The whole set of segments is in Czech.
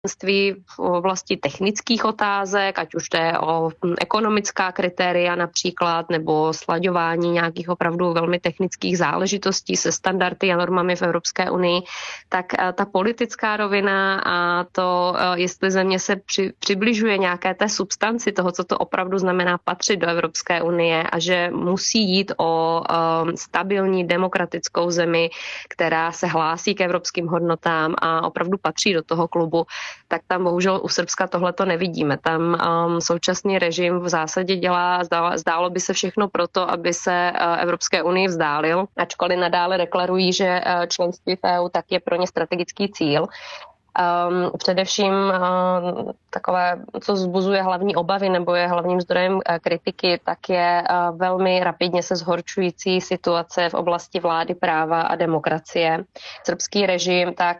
v oblasti technických otázek, ať už jde o ekonomická kritéria například, nebo slaďování nějakých opravdu velmi technických záležitostí se standardy a normami v Evropské unii, tak ta politická rovina a to, jestli země se přibližuje nějaké té substanci toho, co to opravdu znamená patřit do Evropské unie a že musí jít o stabilní demokratickou zemi, která se hlásí k evropským hodnotám a opravdu patří do toho klubu, tak tam bohužel u Srbska tohleto nevidíme. Tam současný režim v zásadě dělá, zdálo by se všechno proto, aby se Evropské unii vzdálil, ačkoliv nadále deklarují, že členství v EU tak je pro ně strategický cíl. Především takové, co vzbuzuje hlavní obavy nebo je hlavním zdrojem kritiky, tak je velmi rapidně se zhorčující situace v oblasti vlády práva a demokracie. Srbský režim tak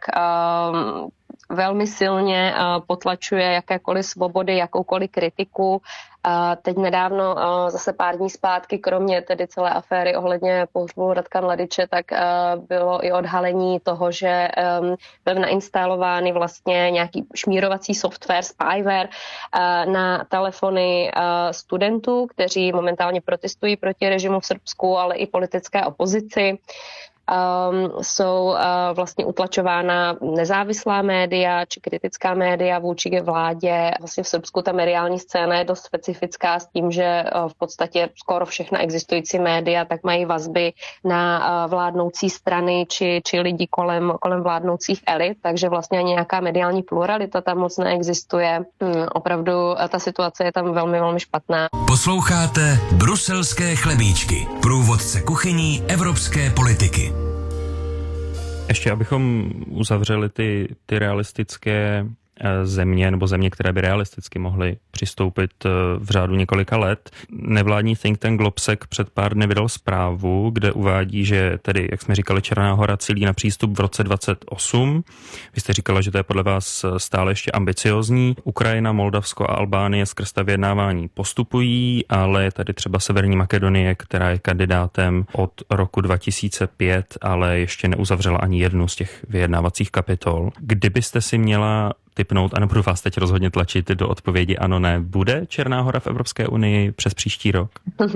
velmi silně potlačuje jakékoliv svobody, jakoukoliv kritiku. Teď nedávno, zase pár dní zpátky, kromě tedy celé aféry ohledně pohřbu Radka Mladiče, tak bylo i odhalení toho, že byl nainstalovány vlastně nějaký šmírovací software, spyware na telefony studentů, kteří momentálně protestují proti režimu v Srbsku, ale i politické opozici. Jsou vlastně utlačována nezávislá média či kritická média vůči vládě. Vlastně v Srbsku ta mediální scéna je dost specifická s tím, že v podstatě skoro všechna existující média tak mají vazby na vládnoucí strany či lidi kolem vládnoucích elit, takže vlastně ani nějaká mediální pluralita tam moc neexistuje. Opravdu ta situace je tam velmi, velmi špatná. Posloucháte Bruselské chlebíčky, průvodce kuchyní evropské politiky. Ještě abychom uzavřeli ty realistické země, nebo země, které by realisticky mohly přistoupit v řádu několika let. Nevládní think tank Globsec před pár dny vydal zprávu, kde uvádí, že tedy, jak jsme říkali, Černá Hora cílí na přístup v roce 2028. Vy jste říkala, že to je podle vás stále ještě ambiciozní. Ukrajina, Moldavsko a Albánie skrz ta vyjednávání postupují, ale je tady třeba Severní Makedonie, která je kandidátem od roku 2005, ale ještě neuzavřela ani jednu z těch vyjednávacích kapitol. Kdybyste si měla tipnout, a nebudu vás teď rozhodně tlačit do odpovědi ano, ne, bude Černá Hora v Evropské unii přes příští rok?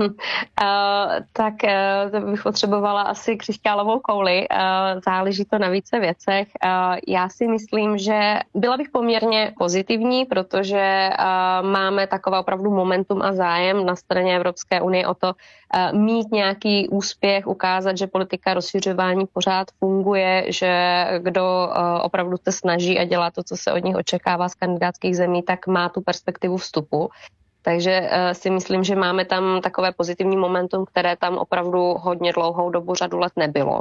Tak to bych potřebovala asi křišťálovou kouli. Záleží to na více věcech. Já si myslím, že byla bych poměrně pozitivní, protože máme takové opravdu momentum a zájem na straně Evropské unie o to mít nějaký úspěch, ukázat, že politika rozšiřování pořád funguje, že kdo opravdu se snaží a dělá to, co se od nich očekává z kandidátských zemí, tak má tu perspektivu vstupu. Takže si myslím, že máme tam takové pozitivní momentum, které tam opravdu hodně dlouhou dobu, řadu let nebylo.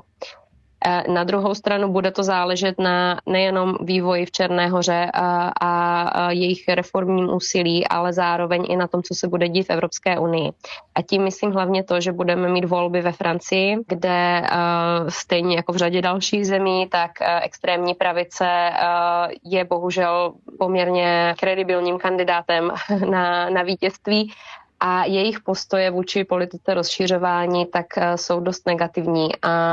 Na druhou stranu bude to záležet na nejenom vývoji v Černé Hoře a jejich reformním úsilí, ale zároveň i na tom, co se bude dít v Evropské unii. A tím myslím hlavně to, že budeme mít volby ve Francii, kde stejně jako v řadě dalších zemí, tak extrémní pravice je bohužel poměrně kredibilním kandidátem na vítězství. A jejich postoje vůči politice rozšiřování tak jsou dost negativní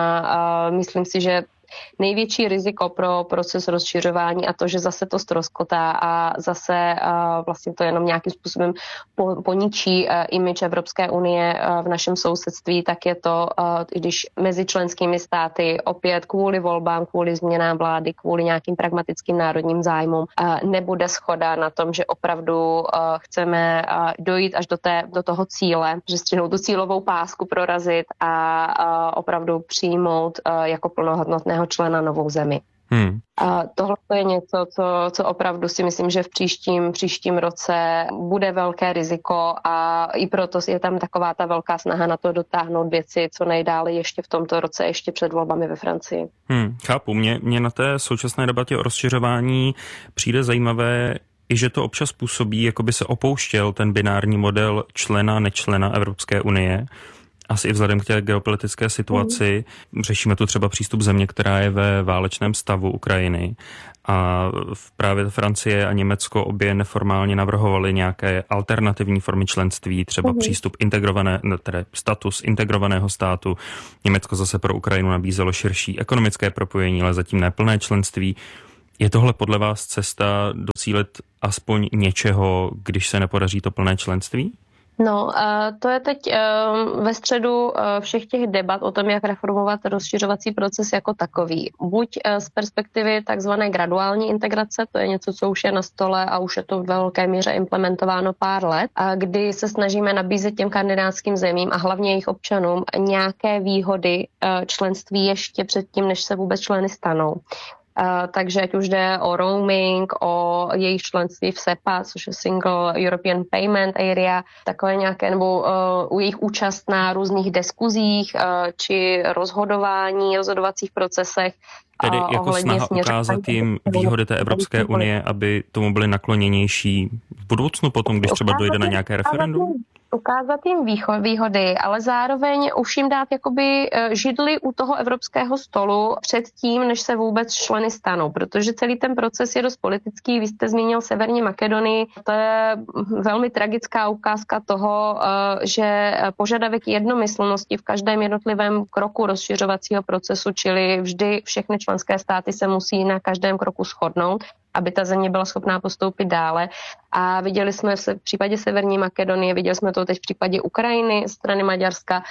a myslím si, že největší riziko pro proces rozšiřování a to, že zase to ztroskotá a zase vlastně to jenom nějakým způsobem poničí image Evropské unie v našem sousedství, tak je to, když mezi členskými státy opět kvůli volbám, kvůli změnám vlády, kvůli nějakým pragmatickým národním zájmům nebude shoda na tom, že opravdu chceme dojít až do toho cíle, že střihnout tu cílovou pásku, prorazit a opravdu přijmout jako plnohodnotného člena novou zemi. Tohle je něco, co opravdu si myslím, že v příštím roce bude velké riziko a i proto je tam taková ta velká snaha na to dotáhnout věci co nejdále ještě v tomto roce, ještě před volbami ve Francii. Chápu. Mě na té současné debatě o rozšiřování přijde zajímavé, i že to občas působí, jako by se opouštěl ten binární model člena, nečlena Evropské unie. Asi i vzhledem k té geopolitické situaci. Řešíme tu třeba přístup země, která je ve válečném stavu Ukrajiny. A právě Francie a Německo obě neformálně navrhovaly nějaké alternativní formy členství, třeba přístup tedy status integrovaného státu. Německo zase pro Ukrajinu nabízelo širší ekonomické propojení, ale zatím ne plné členství. Je tohle podle vás cesta docílit aspoň něčeho, když se nepodaří to plné členství? No, to je teď ve středu všech těch debat o tom, jak reformovat rozšiřovací proces jako takový. Buď z perspektivy takzvané graduální integrace, to je něco, co už je na stole a už je to v velké míře implementováno pár let, kdy se snažíme nabízet těm kandidátským zemím a hlavně jejich občanům nějaké výhody členství ještě předtím, než se vůbec členy stanou. Takže ať už jde o roaming, o jejich členství v SEPA, což je Single European Payment Area, takové nějaké, nebo u jejich účast na různých diskuzích či rozhodovacích procesech. Tedy jako snaha ukázat jim výhody té Evropské unie, aby tomu byly nakloněnější v budoucnu potom, když třeba dojde na nějaké referendum? Ukázat jim výhody, ale zároveň už jim dát jakoby židli u toho evropského stolu předtím, než se vůbec členy stanou, protože celý ten proces je dost politický. Vy jste zmínil Severní Makedonii, to je velmi tragická ukázka toho, že požadavek jednomyslnosti v každém jednotlivém kroku rozšiřovacího procesu, čili vždy všechny členské státy se musí na každém kroku shodnout, aby ta země byla schopná postoupit dále. A viděli jsme v případě Severní Makedonie, viděli jsme to teď v případě Ukrajiny, strany Maďarska,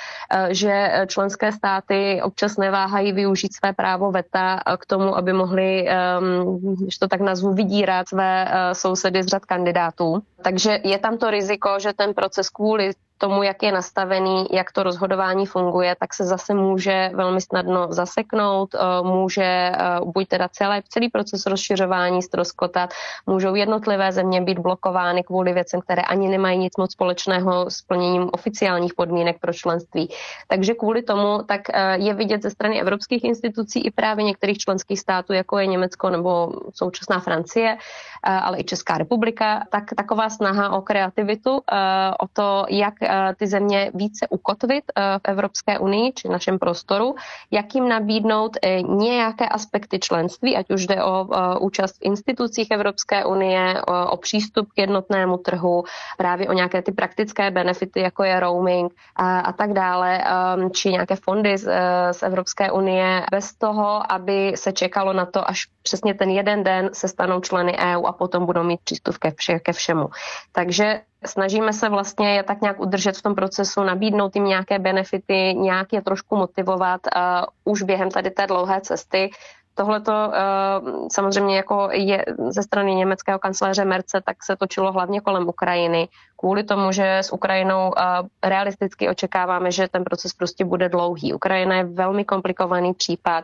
že členské státy občas neváhají využít své právo veta k tomu, aby mohli, když to tak nazvu, vydírat své sousedy z řad kandidátů. Takže je tam to riziko, že ten proces kvůli tomu, jak je nastavený, jak to rozhodování funguje, tak se zase může velmi snadno zaseknout, může buď teda celý proces rozšiřování ztroskotat, můžou jednotlivé země být blokovány kvůli věcem, které ani nemají nic moc společného s plněním oficiálních podmínek pro členství. Takže kvůli tomu tak je vidět ze strany evropských institucí i právě některých členských států, jako je Německo nebo současná Francie, ale i Česká republika, tak taková snaha o kreativitu, o to, jak ty země více ukotvit v Evropské unii či našem prostoru, jak jim nabídnout nějaké aspekty členství, ať už jde o účast v institucích Evropské unie, o přístup k jednotnému trhu, právě o nějaké ty praktické benefity, jako je roaming a tak dále, či nějaké fondy z Evropské unie, bez toho, aby se čekalo na to, až přesně ten jeden den se stanou členy EU a potom budou mít přístup ke všemu. Takže snažíme se vlastně je tak nějak udržet v tom procesu, nabídnout jim nějaké benefity, nějak je trošku motivovat už během tady té dlouhé cesty. Tohleto samozřejmě jako je ze strany německého kancléře Merze, tak se točilo hlavně kolem Ukrajiny. Kvůli tomu, že s Ukrajinou realisticky očekáváme, že ten proces prostě bude dlouhý. Ukrajina je velmi komplikovaný případ.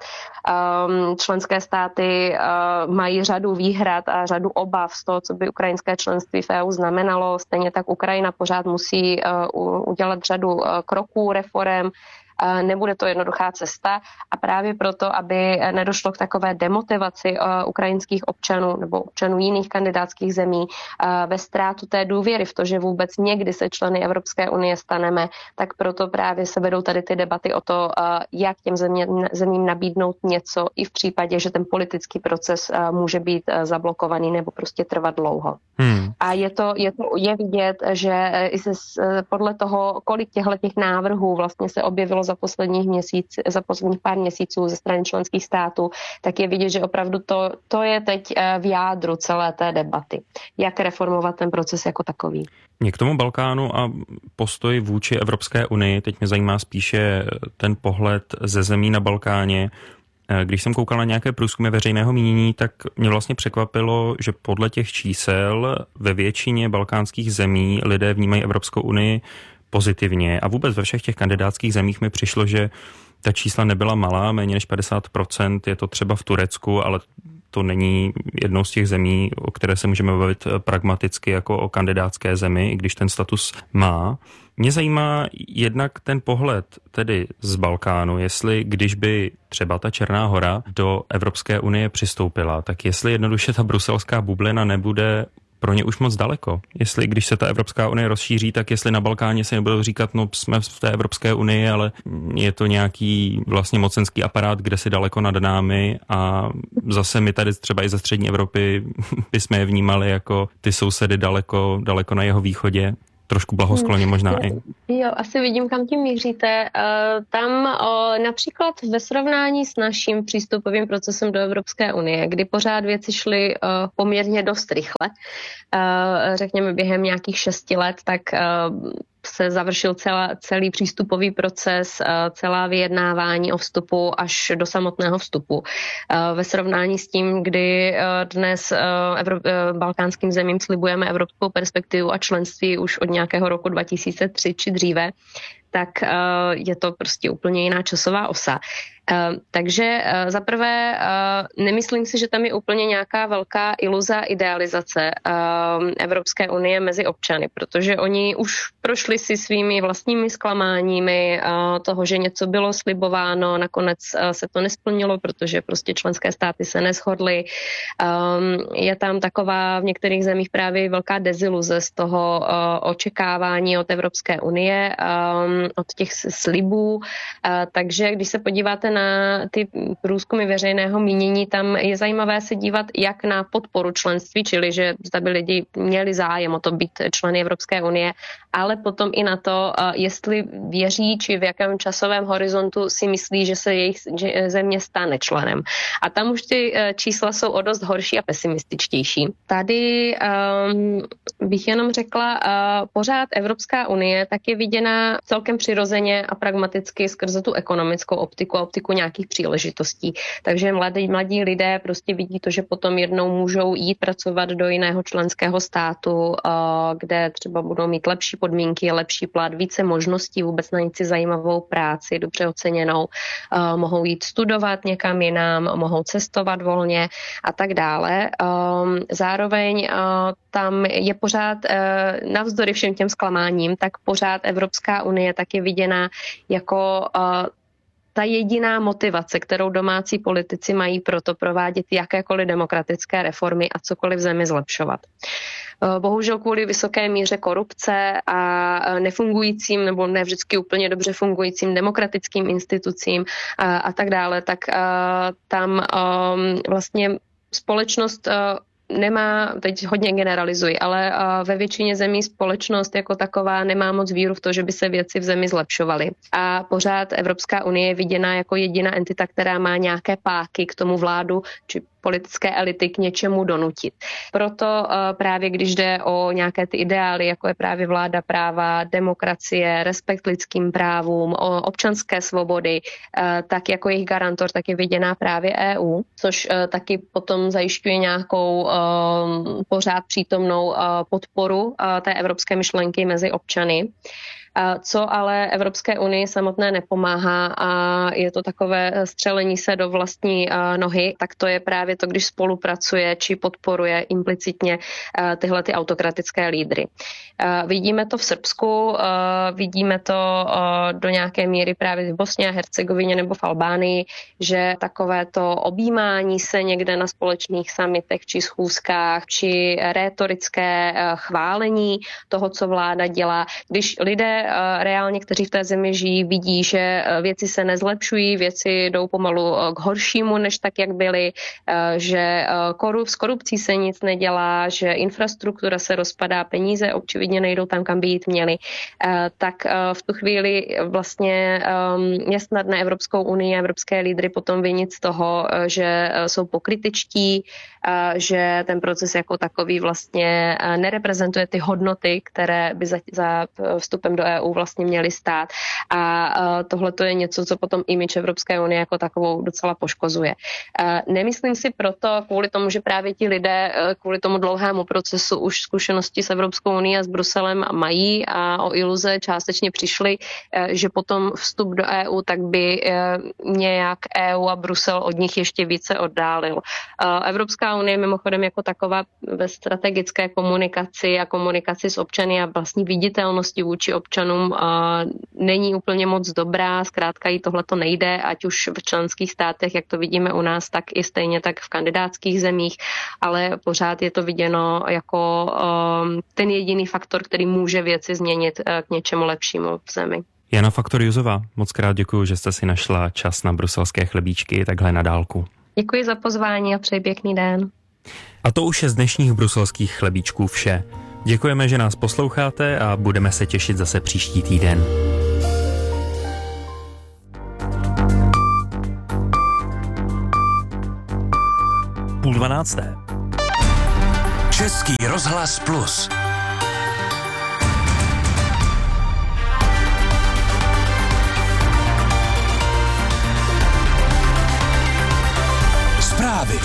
Členské státy mají řadu výhrad a řadu obav z toho, co by ukrajinské členství v EU znamenalo. Stejně tak Ukrajina pořád musí udělat řadu kroků, reforem. Nebude to jednoduchá cesta a právě proto, aby nedošlo k takové demotivaci ukrajinských občanů nebo občanů jiných kandidátských zemí ve ztrátu té důvěry v to, že vůbec někdy se členy Evropské unie staneme, tak proto právě se vedou tady ty debaty o to, jak těm zemím nabídnout něco i v případě, že ten politický proces může být zablokovaný nebo prostě trvat dlouho. A je vidět, že i podle toho, kolik těch návrhů vlastně se objevilo za posledních pár měsíců ze strany členských států, tak je vidět, že opravdu to je teď v jádru celé té debaty. Jak reformovat ten proces jako takový. Mě k tomu Balkánu a postoj vůči Evropské unii, teď mě zajímá spíše ten pohled ze zemí na Balkáně. Když jsem koukal na nějaké průzkumy veřejného mínění, tak mě vlastně překvapilo, že podle těch čísel ve většině balkánských zemí lidé vnímají Evropskou unii pozitivně a vůbec ve všech těch kandidátských zemích mi přišlo, že ta čísla nebyla malá, méně než 50%, je to třeba v Turecku, ale to není jednou z těch zemí, o které se můžeme bavit pragmaticky jako o kandidátské zemi, i když ten status má. Mě zajímá jednak ten pohled tedy z Balkánu, jestli když by třeba ta Černá Hora do Evropské unie přistoupila, tak jestli jednoduše ta bruselská bublina nebude pro ně už moc daleko. Jestli, když se ta Evropská unie rozšíří, tak jestli na Balkáně se nebudou říkat, no jsme v té Evropské unii, ale je to nějaký vlastně mocenský aparát, kde si daleko nad námi a zase my tady třeba i ze střední Evropy bychom je vnímali jako ty sousedy daleko na jeho východě. trošku blahoskloně možná i. Jo, asi vidím, kam tím míříte. Tam například ve srovnání s naším přístupovým procesem do Evropské unie, kdy pořád věci šly poměrně dost rychle, řekněme během nějakých 6 let, tak se završil celý přístupový proces, celá vyjednávání o vstupu až do samotného vstupu. Ve srovnání s tím, kdy dnes balkánským zemím slibujeme evropskou perspektivu a členství už od nějakého roku 2003 či dříve, tak je to prostě úplně jiná časová osa. Takže zaprvé nemyslím si, že tam je úplně nějaká velká iluze a idealizace Evropské unie mezi občany, protože oni už prošli si svými vlastními zklamáními toho, že něco bylo slibováno, nakonec se to nesplnilo, protože prostě členské státy se neshodly. Je tam taková v některých zemích právě velká deziluze z toho očekávání od Evropské unie, od těch slibů. Takže když se podíváte na ty průzkumy veřejného mínění, tam je zajímavé se dívat jak na podporu členství, čili že zda by lidi měli zájem o to být členy Evropské unie, ale potom i na to, jestli věří, či v jakém časovém horizontu si myslí, že se jejich země stane členem. A tam už ty čísla jsou o dost horší a pesimističtější. Tady bych jenom řekla, pořád Evropská unie tak je viděna celkem přirozeně a pragmaticky skrze tu ekonomickou optiku a optiku nějakých příležitostí. Takže mladí lidé prostě vidí to, že potom jednou můžou jít pracovat do jiného členského státu, kde třeba budou mít lepší podmínky, lepší plat, více možností vůbec najít si zajímavou práci, dobře oceněnou, mohou jít studovat někam jinam, mohou cestovat volně a tak dále. Zároveň tam je pořád, navzdory všem těm zklamáním, tak pořád Evropská unie tak je viděna jako ta jediná motivace, kterou domácí politici mají proto provádět jakékoliv demokratické reformy a cokoliv v zemi zlepšovat. Bohužel kvůli vysoké míře korupce a nefungujícím nebo ne vždycky úplně dobře fungujícím demokratickým institucím a tak dále, tak tam vlastně společnost nemá, teď hodně generalizuji, ale ve většině zemí společnost jako taková nemá moc víru v to, že by se věci v zemi zlepšovaly. A pořád Evropská unie je viděna jako jediná entita, která má nějaké páky k tomu vládu či politické elity k něčemu donutit. Proto právě když jde o nějaké ty ideály, jako je právě vláda práva, demokracie, respekt lidským právům, o občanské svobody, tak jako jejich garantor, tak je viděná právě EU, což taky potom zajišťuje nějakou pořád přítomnou podporu té evropské myšlenky mezi občany. Co ale Evropské unii samotné nepomáhá a je to takové střelení se do vlastní nohy, tak to je právě to, když spolupracuje či podporuje implicitně tyhle ty autokratické lídry. Vidíme to v Srbsku, vidíme to do nějaké míry právě v Bosně a Hercegovině nebo v Albánii, že takové to objímání se někde na společných summitech či schůzkách či rétorické chválení toho, co vláda dělá, když lidé reálně, kteří v té zemi žijí, vidí, že věci se nezlepšují, věci jdou pomalu k horšímu, než tak, jak byly, že s korupcí se nic nedělá, že infrastruktura se rozpadá, peníze očividně nejdou tam, kam by jít měly, tak v tu chvíli vlastně je snadné Evropskou unii a evropské lídry potom vinit z toho, že jsou pokrytečtí, že ten proces jako takový vlastně nereprezentuje ty hodnoty, které by za vstupem do EU vlastně měly stát. A tohle to je něco, co potom image Evropské unie jako takovou docela poškozuje. Nemyslím si proto, kvůli tomu, že právě ti lidé kvůli tomu dlouhému procesu už zkušenosti s Evropskou unii a s Bruselem mají a o iluze částečně přišli, že potom vstup do EU tak by nějak EU a Brusel od nich ještě více oddálil. Evropská unie mimochodem jako taková ve strategické komunikaci a komunikaci s občany a vlastní viditelnosti vůči občanům není úplně moc dobrá, zkrátka jí tohle to nejde, ať už v členských státech, jak to vidíme u nás, tak i stejně tak v kandidátských zemích, ale pořád je to viděno jako ten jediný faktor, který může věci změnit k něčemu lepšímu v zemi. Jana Faktoriusová, moc krát děkuji, že jste si našla čas na bruselské chlebíčky takhle na dálku. Děkuji za pozvání a přeji pěkný den. A to už je z dnešních bruselských chlebíčků vše. Děkujeme, že nás posloucháte a budeme se těšit zase příští týden. Půl 12. Český rozhlas Plus. Zprávy.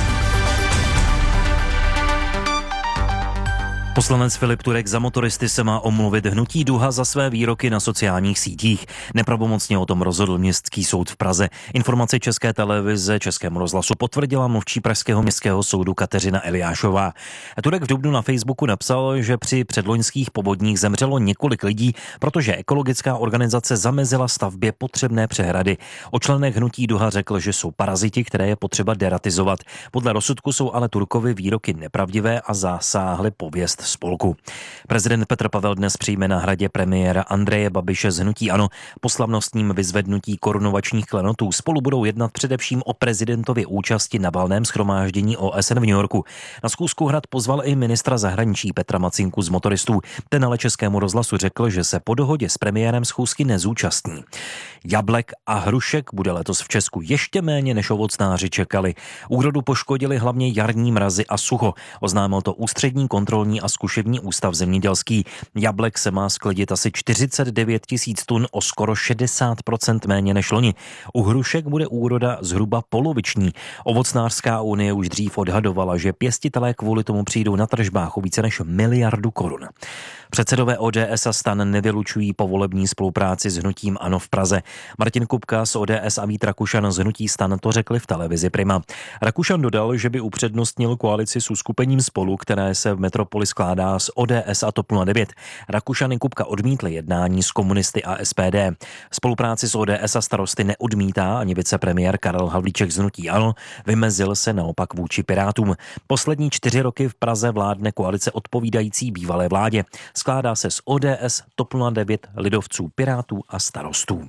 Poslanec Filip Turek za motoristy se má omluvit hnutí Duha za své výroky na sociálních sítích. Nepravomocně o tom rozhodl Městský soud v Praze. Informaci České televize Českému rozhlasu potvrdila mluvčí pražského městského soudu Kateřina Eliášová. Turek v dubnu na Facebooku napsal, že při předloňských povodních zemřelo několik lidí, protože ekologická organizace zamezila stavbě potřebné přehrady. O členech hnutí Duha řekl, že jsou paraziti, které je potřeba deratizovat. Podle rozsudku jsou ale Turkovy výroky nepravdivé a zasáhly pověst spolku. Prezident Petr Pavel dnes přijme na Hradě premiéra Andreje Babiše z hnutí ANO. Po slavnostním vyzvednutí korunovačních klenotů spolu budou jednat především o prezidentově účasti na valném shromáždění OSN v New Yorku. Na schůzku Hrad pozval i ministra zahraničí Petra Macinku z motoristů. Ten ale Českému rozhlasu řekl, že se po dohodě s premiérem schůzky nezúčastní. Jablek a hrušek bude letos v Česku ještě méně, než ovocnáři čekali. Úrodu poškodili hlavně jarní mrazy a sucho. Oznámil to Ústřední kontrolní a zkušební ústav zemědělský. Jablek se má sklidit asi 49 000 tun, o skoro 60% méně než loni. U hrušek bude úroda zhruba poloviční. Ovocnářská unie už dřív odhadovala, že pěstitelé kvůli tomu přijdou na tržbách o více než 1 miliardu korun. Předsedové ODS a STAN nevylučují povolební spolupráci s hnutím ANO v Praze. Martin Kupka z ODS a Vít Rakušan z hnutí STAN to řekli v televizi Prima. Rakušan dodal, že by upřednostnil koalici s uskupením Spolu, které se v metropoli skládá z ODS a TOP 09. Rakušan i Kupka odmítli jednání s komunisty a SPD. Spolupráci s ODS a Starosty neodmítá ani vicepremiér Karel Havlíček z hnutí ANO, vymezil se naopak vůči Pirátům. Poslední 4 roky v Praze vládne koalice odpovídající bývalé vládě. Skládá se z ODS, TOP 09, lidovců, Pirátů a Starostů.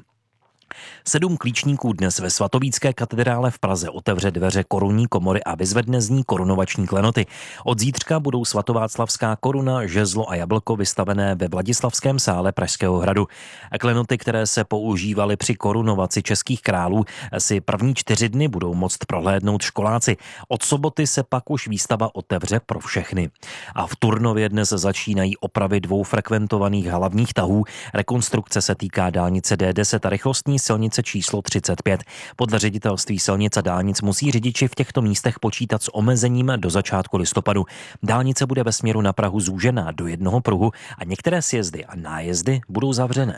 7 klíčníků dnes ve svatovícké katedrále v Praze otevře dveře korunní komory a vyzvedne z ní korunovační klenoty. Od zítřka budou svatováclavská koruna, žezlo a jablko vystavené ve Vladislavském sále Pražského hradu. Klenoty, které se používaly při korunovaci českých králů, si první 4 dny budou moct prohlédnout školáci. Od soboty se pak už výstava otevře pro všechny. A v Turnově dnes začínají opravy 2 frekventovaných hlavních tahů. Rekonstrukce se týká dálnice D10 a rychlostní silnice číslo 35. Podle ředitelství silnic a dálnic musí řidiči v těchto místech počítat s omezením do začátku listopadu. Dálnice bude ve směru na Prahu zúžená do 1 pruhu a některé sjezdy a nájezdy budou zavřené.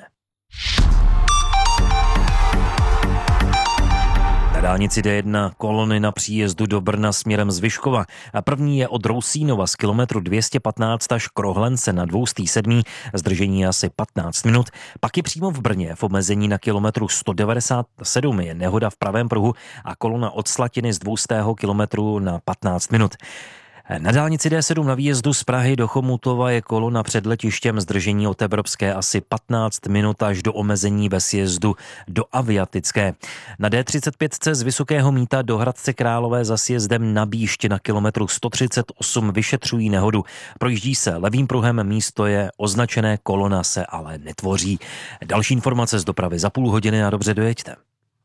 Na dálnici D1 kolony na příjezdu do Brna směrem z Vyškova. A první je od Rousínova z kilometru 215 až Krohlence na 207. Zdržení je asi 15 minut. Pak je přímo v Brně v omezení na kilometru 197 je nehoda v pravém pruhu a kolona od Slatiny z 200. kilometru na 15 minut. Na dálnici D7 na výjezdu z Prahy do Chomutova je kolona před letištěm, zdržení od Evropské asi 15 minut až do omezení ve sjezdu do Aviatické. Na D35 z Vysokého Mýta do Hradce Králové za sjezdem na Bíšť na kilometru 138 vyšetřují nehodu. Projíždí se levým pruhem, místo je označené, kolona se ale netvoří. Další informace z dopravy za půl hodiny a dobře dojeďte.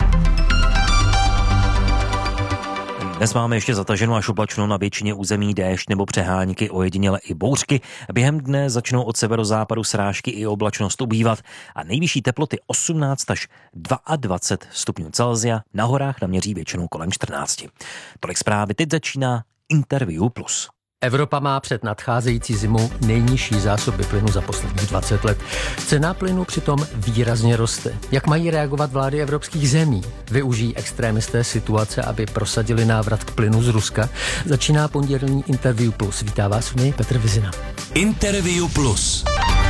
Dnes máme ještě zataženo až oblačno, na většině území déšť nebo přehánky, ojediněle i bouřky. Během dne začnou od severozápadu srážky i oblačnost ubývat a nejvyšší teploty 18 až 22 stupňů Celsia, na horách naměří většinou kolem 14. Tolik zprávy, teď začíná Interview Plus. Evropa má před nadcházející zimou nejnižší zásoby plynu za posledních 20 let. Cena plynu přitom výrazně roste. Jak mají reagovat vlády evropských zemí? Využijí extrémisté situace, aby prosadili návrat k plynu z Ruska? Začíná pondělní Interview Plus. Vítá vás v něj Petr Vizina. Interview Plus.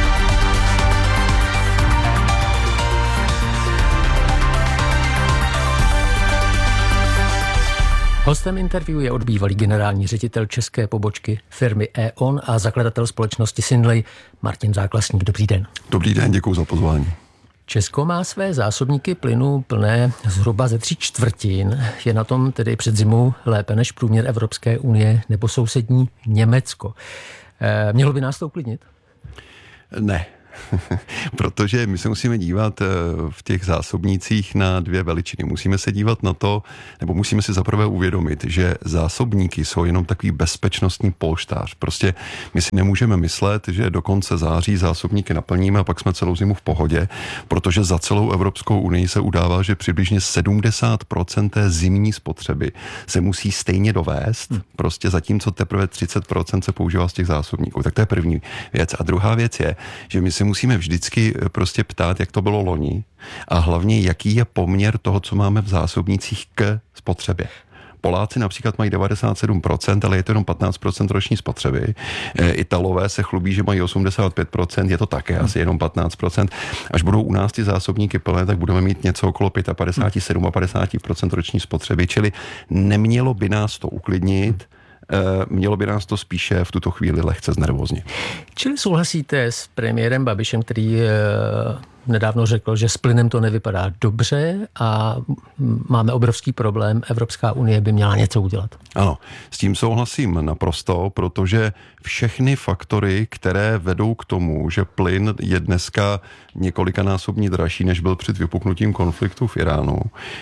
Hostem interview je odbývalý generální ředitel české pobočky firmy E.ON a zakladatel společnosti Synley Martin Záklasník. Dobrý den. Dobrý den, děkuji za pozvání. Česko má své zásobníky plynu plné zhruba ze 3/4. Je na tom tedy před zimou lépe než průměr Evropské unie nebo sousední Německo. Mělo by nás to uklidnit? Ne. Protože my se musíme dívat v těch zásobnících na dvě veličiny. Musíme se dívat na to, nebo musíme si zaprvé uvědomit, že zásobníky jsou jenom takový bezpečnostní polštář. Prostě my si nemůžeme myslet, že do konce září zásobníky naplníme a pak jsme celou zimu v pohodě, protože za celou Evropskou unii se udává, že přibližně 70% té zimní spotřeby se musí stejně dovést, prostě zatímco teprve 30% se používá z těch zásobníků. Tak to je první věc. A druhá věc je, že my si musíme vždycky prostě ptát, jak to bylo loni a hlavně, jaký je poměr toho, co máme v zásobnících k spotřebě. Poláci například mají 97%, ale je to jenom 15% roční spotřeby. Italové se chlubí, že mají 85%, je to také asi jenom 15%. Až budou u nás ty zásobníky plné, tak budeme mít něco okolo 57% roční spotřeby, čili nemělo by nás to uklidnit, mělo by nás to spíše v tuto chvíli lehce znervóznit. Čili souhlasíte s premiérem Babišem, který nedávno řekl, že s plynem to nevypadá dobře a máme obrovský problém, Evropská unie by měla něco udělat? Ano, s tím souhlasím naprosto, protože všechny faktory, které vedou k tomu, že plyn je dneska několikanásobně dražší, než byl před vypuknutím konfliktu v Iránu,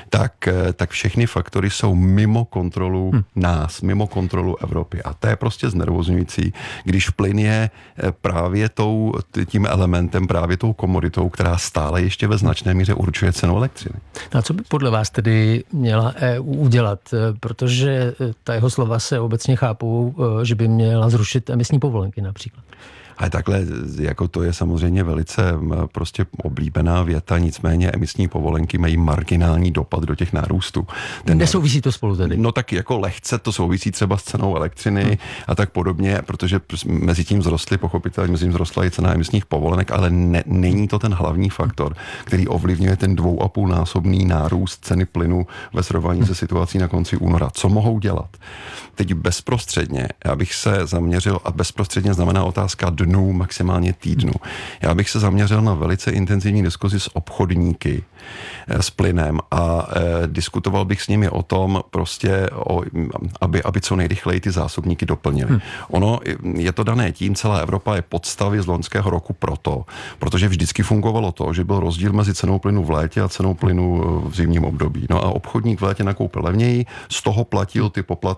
tak všechny faktory jsou mimo kontrolu nás, mimo kontrolu Evropy. A to je prostě znervozňující, když plyn je právě tím elementem, právě tou komoditou, která stále ještě ve značné míře určuje cenu elektřiny. A co by podle vás tedy měla EU udělat? Protože ta jeho slova se obecně chápou, že by měla zrušit emisní povolenky například. Ale takhle, jako to je samozřejmě velice prostě oblíbená věta, nicméně emisní povolenky mají marginální dopad do těch nárůstů. Nesouvisí to spolu tedy? No tak jako lehce to souvisí třeba s cenou elektřiny a tak podobně, protože mezi tím vzrostla i cena emisních povolenek, ale není to ten hlavní faktor, který ovlivňuje ten 2,5násobný nárůst ceny plynu ve srovnání se situací na konci února. Co mohou dělat? Teď bezprostředně, já bych se zaměřil, a bezprostředně znamená otázka dnů, maximálně týdnu. Já bych se zaměřil na velice intenzivní diskuzi s obchodníky s plynem a diskutoval bych s nimi o tom prostě, aby co nejrychleji ty zásobníky doplnili. Ono je to dané tím, celá Evropa je podstavy z loňského roku protože vždycky fungovalo to, že byl rozdíl mezi cenou plynu v létě a cenou plynu v zimním období. No a obchodník v létě nakoupil levněji, z toho platil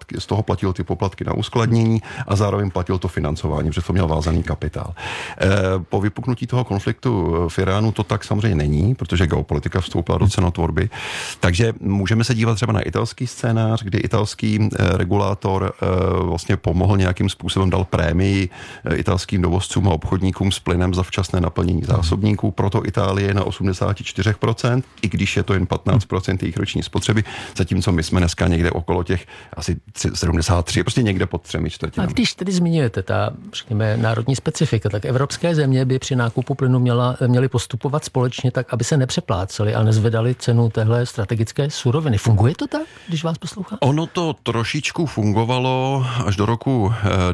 ty poplatky na uskladnění a zároveň platil to financování, protože to měl vázaný kapitál. Po vypuknutí toho konfliktu v Iránu to tak samozřejmě není, protože geopolitika vstoupila do cenotvorby. Takže můžeme se dívat třeba na italský scénář, kdy italský regulátor vlastně pomohl nějakým způsobem, dal prémii italským dovozcům a obchodníkům s plynem za včasné naplnění zásobníků. Proto Itálie je na 84%, i když je to jen 15% jejich roční spotřeby, zatímco my jsme dneska někde okolo těch asi 73, prostě někde pod 3/4. A když tedy zmiňujete ta, řekněme, národní specifika, tak evropské země by při nákupu plynu měly postupovat společně tak, aby se nepřepláceli a nezvedali cenu téhle strategické suroviny. Funguje to tak, když vás poslouchám? Ono to trošičku fungovalo až do roku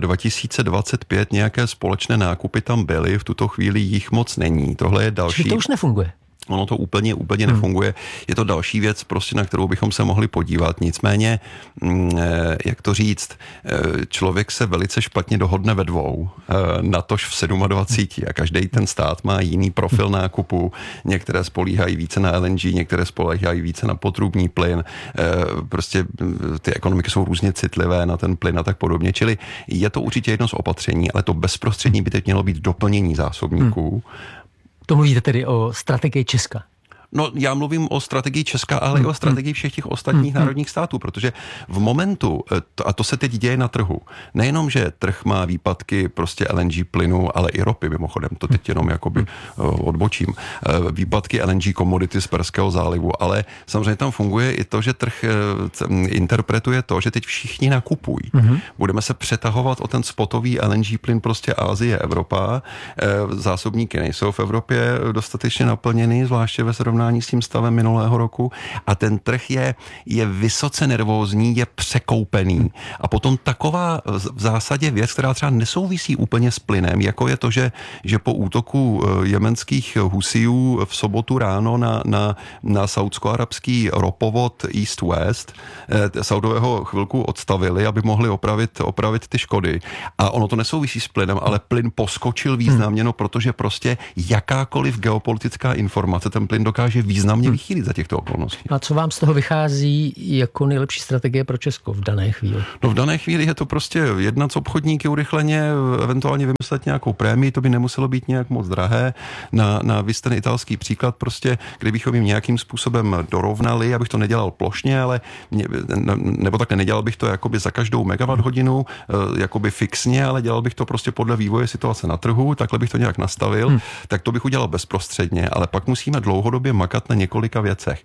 2025. Nějaké společné nákupy tam byly, v tuto chvíli jich moc není. Tohle je další. Čili to už nefunguje? Ono to úplně nefunguje. Je to další věc, prostě, na kterou bychom se mohli podívat. Nicméně, jak to říct, člověk se velice špatně dohodne ve dvou, natož v 27 a každý ten stát má jiný profil nákupu. Některé spolíhají více na LNG, některé spolíhají více na potrubní plyn. Prostě ty ekonomiky jsou různě citlivé na ten plyn a tak podobně. Čili je to určitě jedno z opatření, ale to bezprostřední by teď mělo být doplnění zásobníků. To mluvíte tedy o strategii Česka? No, já mluvím o strategii Česka, ale i o strategii všech těch ostatních národních států, protože v momentu, a to se teď děje na trhu, nejenom, že trh má výpadky prostě LNG plynu, ale i ropy mimochodem, to teď jenom jakoby odbočím, výpadky LNG komodity z Perského zálivu, ale samozřejmě tam funguje i to, že trh interpretuje to, že teď všichni nakupují. Budeme se přetahovat o ten spotový LNG plyn prostě Asie, Evropa, zásobníky nejsou v Evropě dostatečně naplněny, zvláště ve srovnání porovnání s tím stavem minulého roku a ten trh je vysoce nervózní, je překoupený. A potom taková v zásadě věc, která třeba nesouvisí úplně s plynem, jako je to, že po útoku jemenských Husijů v sobotu ráno na saudsko-arabský ropovod East-West Saudové ho chvilku odstavili, aby mohli opravit ty škody. A ono to nesouvisí s plynem, ale plyn poskočil významně, protože prostě jakákoliv geopolitická informace ten plyn dokáže významně vychýlit za těchto okolností. A co vám z toho vychází jako nejlepší strategie pro Česko v dané chvíli? No v dané chvíli je to prostě jednat s obchodníky urychleně, eventuálně vymyslet nějakou prémii, to by nemuselo být nějak moc drahé. Na ten italský příklad prostě, kdybychom jim nějakým způsobem dorovnali, abych to nedělal plošně, ale nebo takhle nedělal bych to jakoby za každou megawatt hodinu, jakoby fixně, ale dělal bych to prostě podle vývoje situace na trhu, takhle bych to nějak nastavil, tak to bych udělal bezprostředně, ale pak musíme dlouhodobě makat na několika věcech.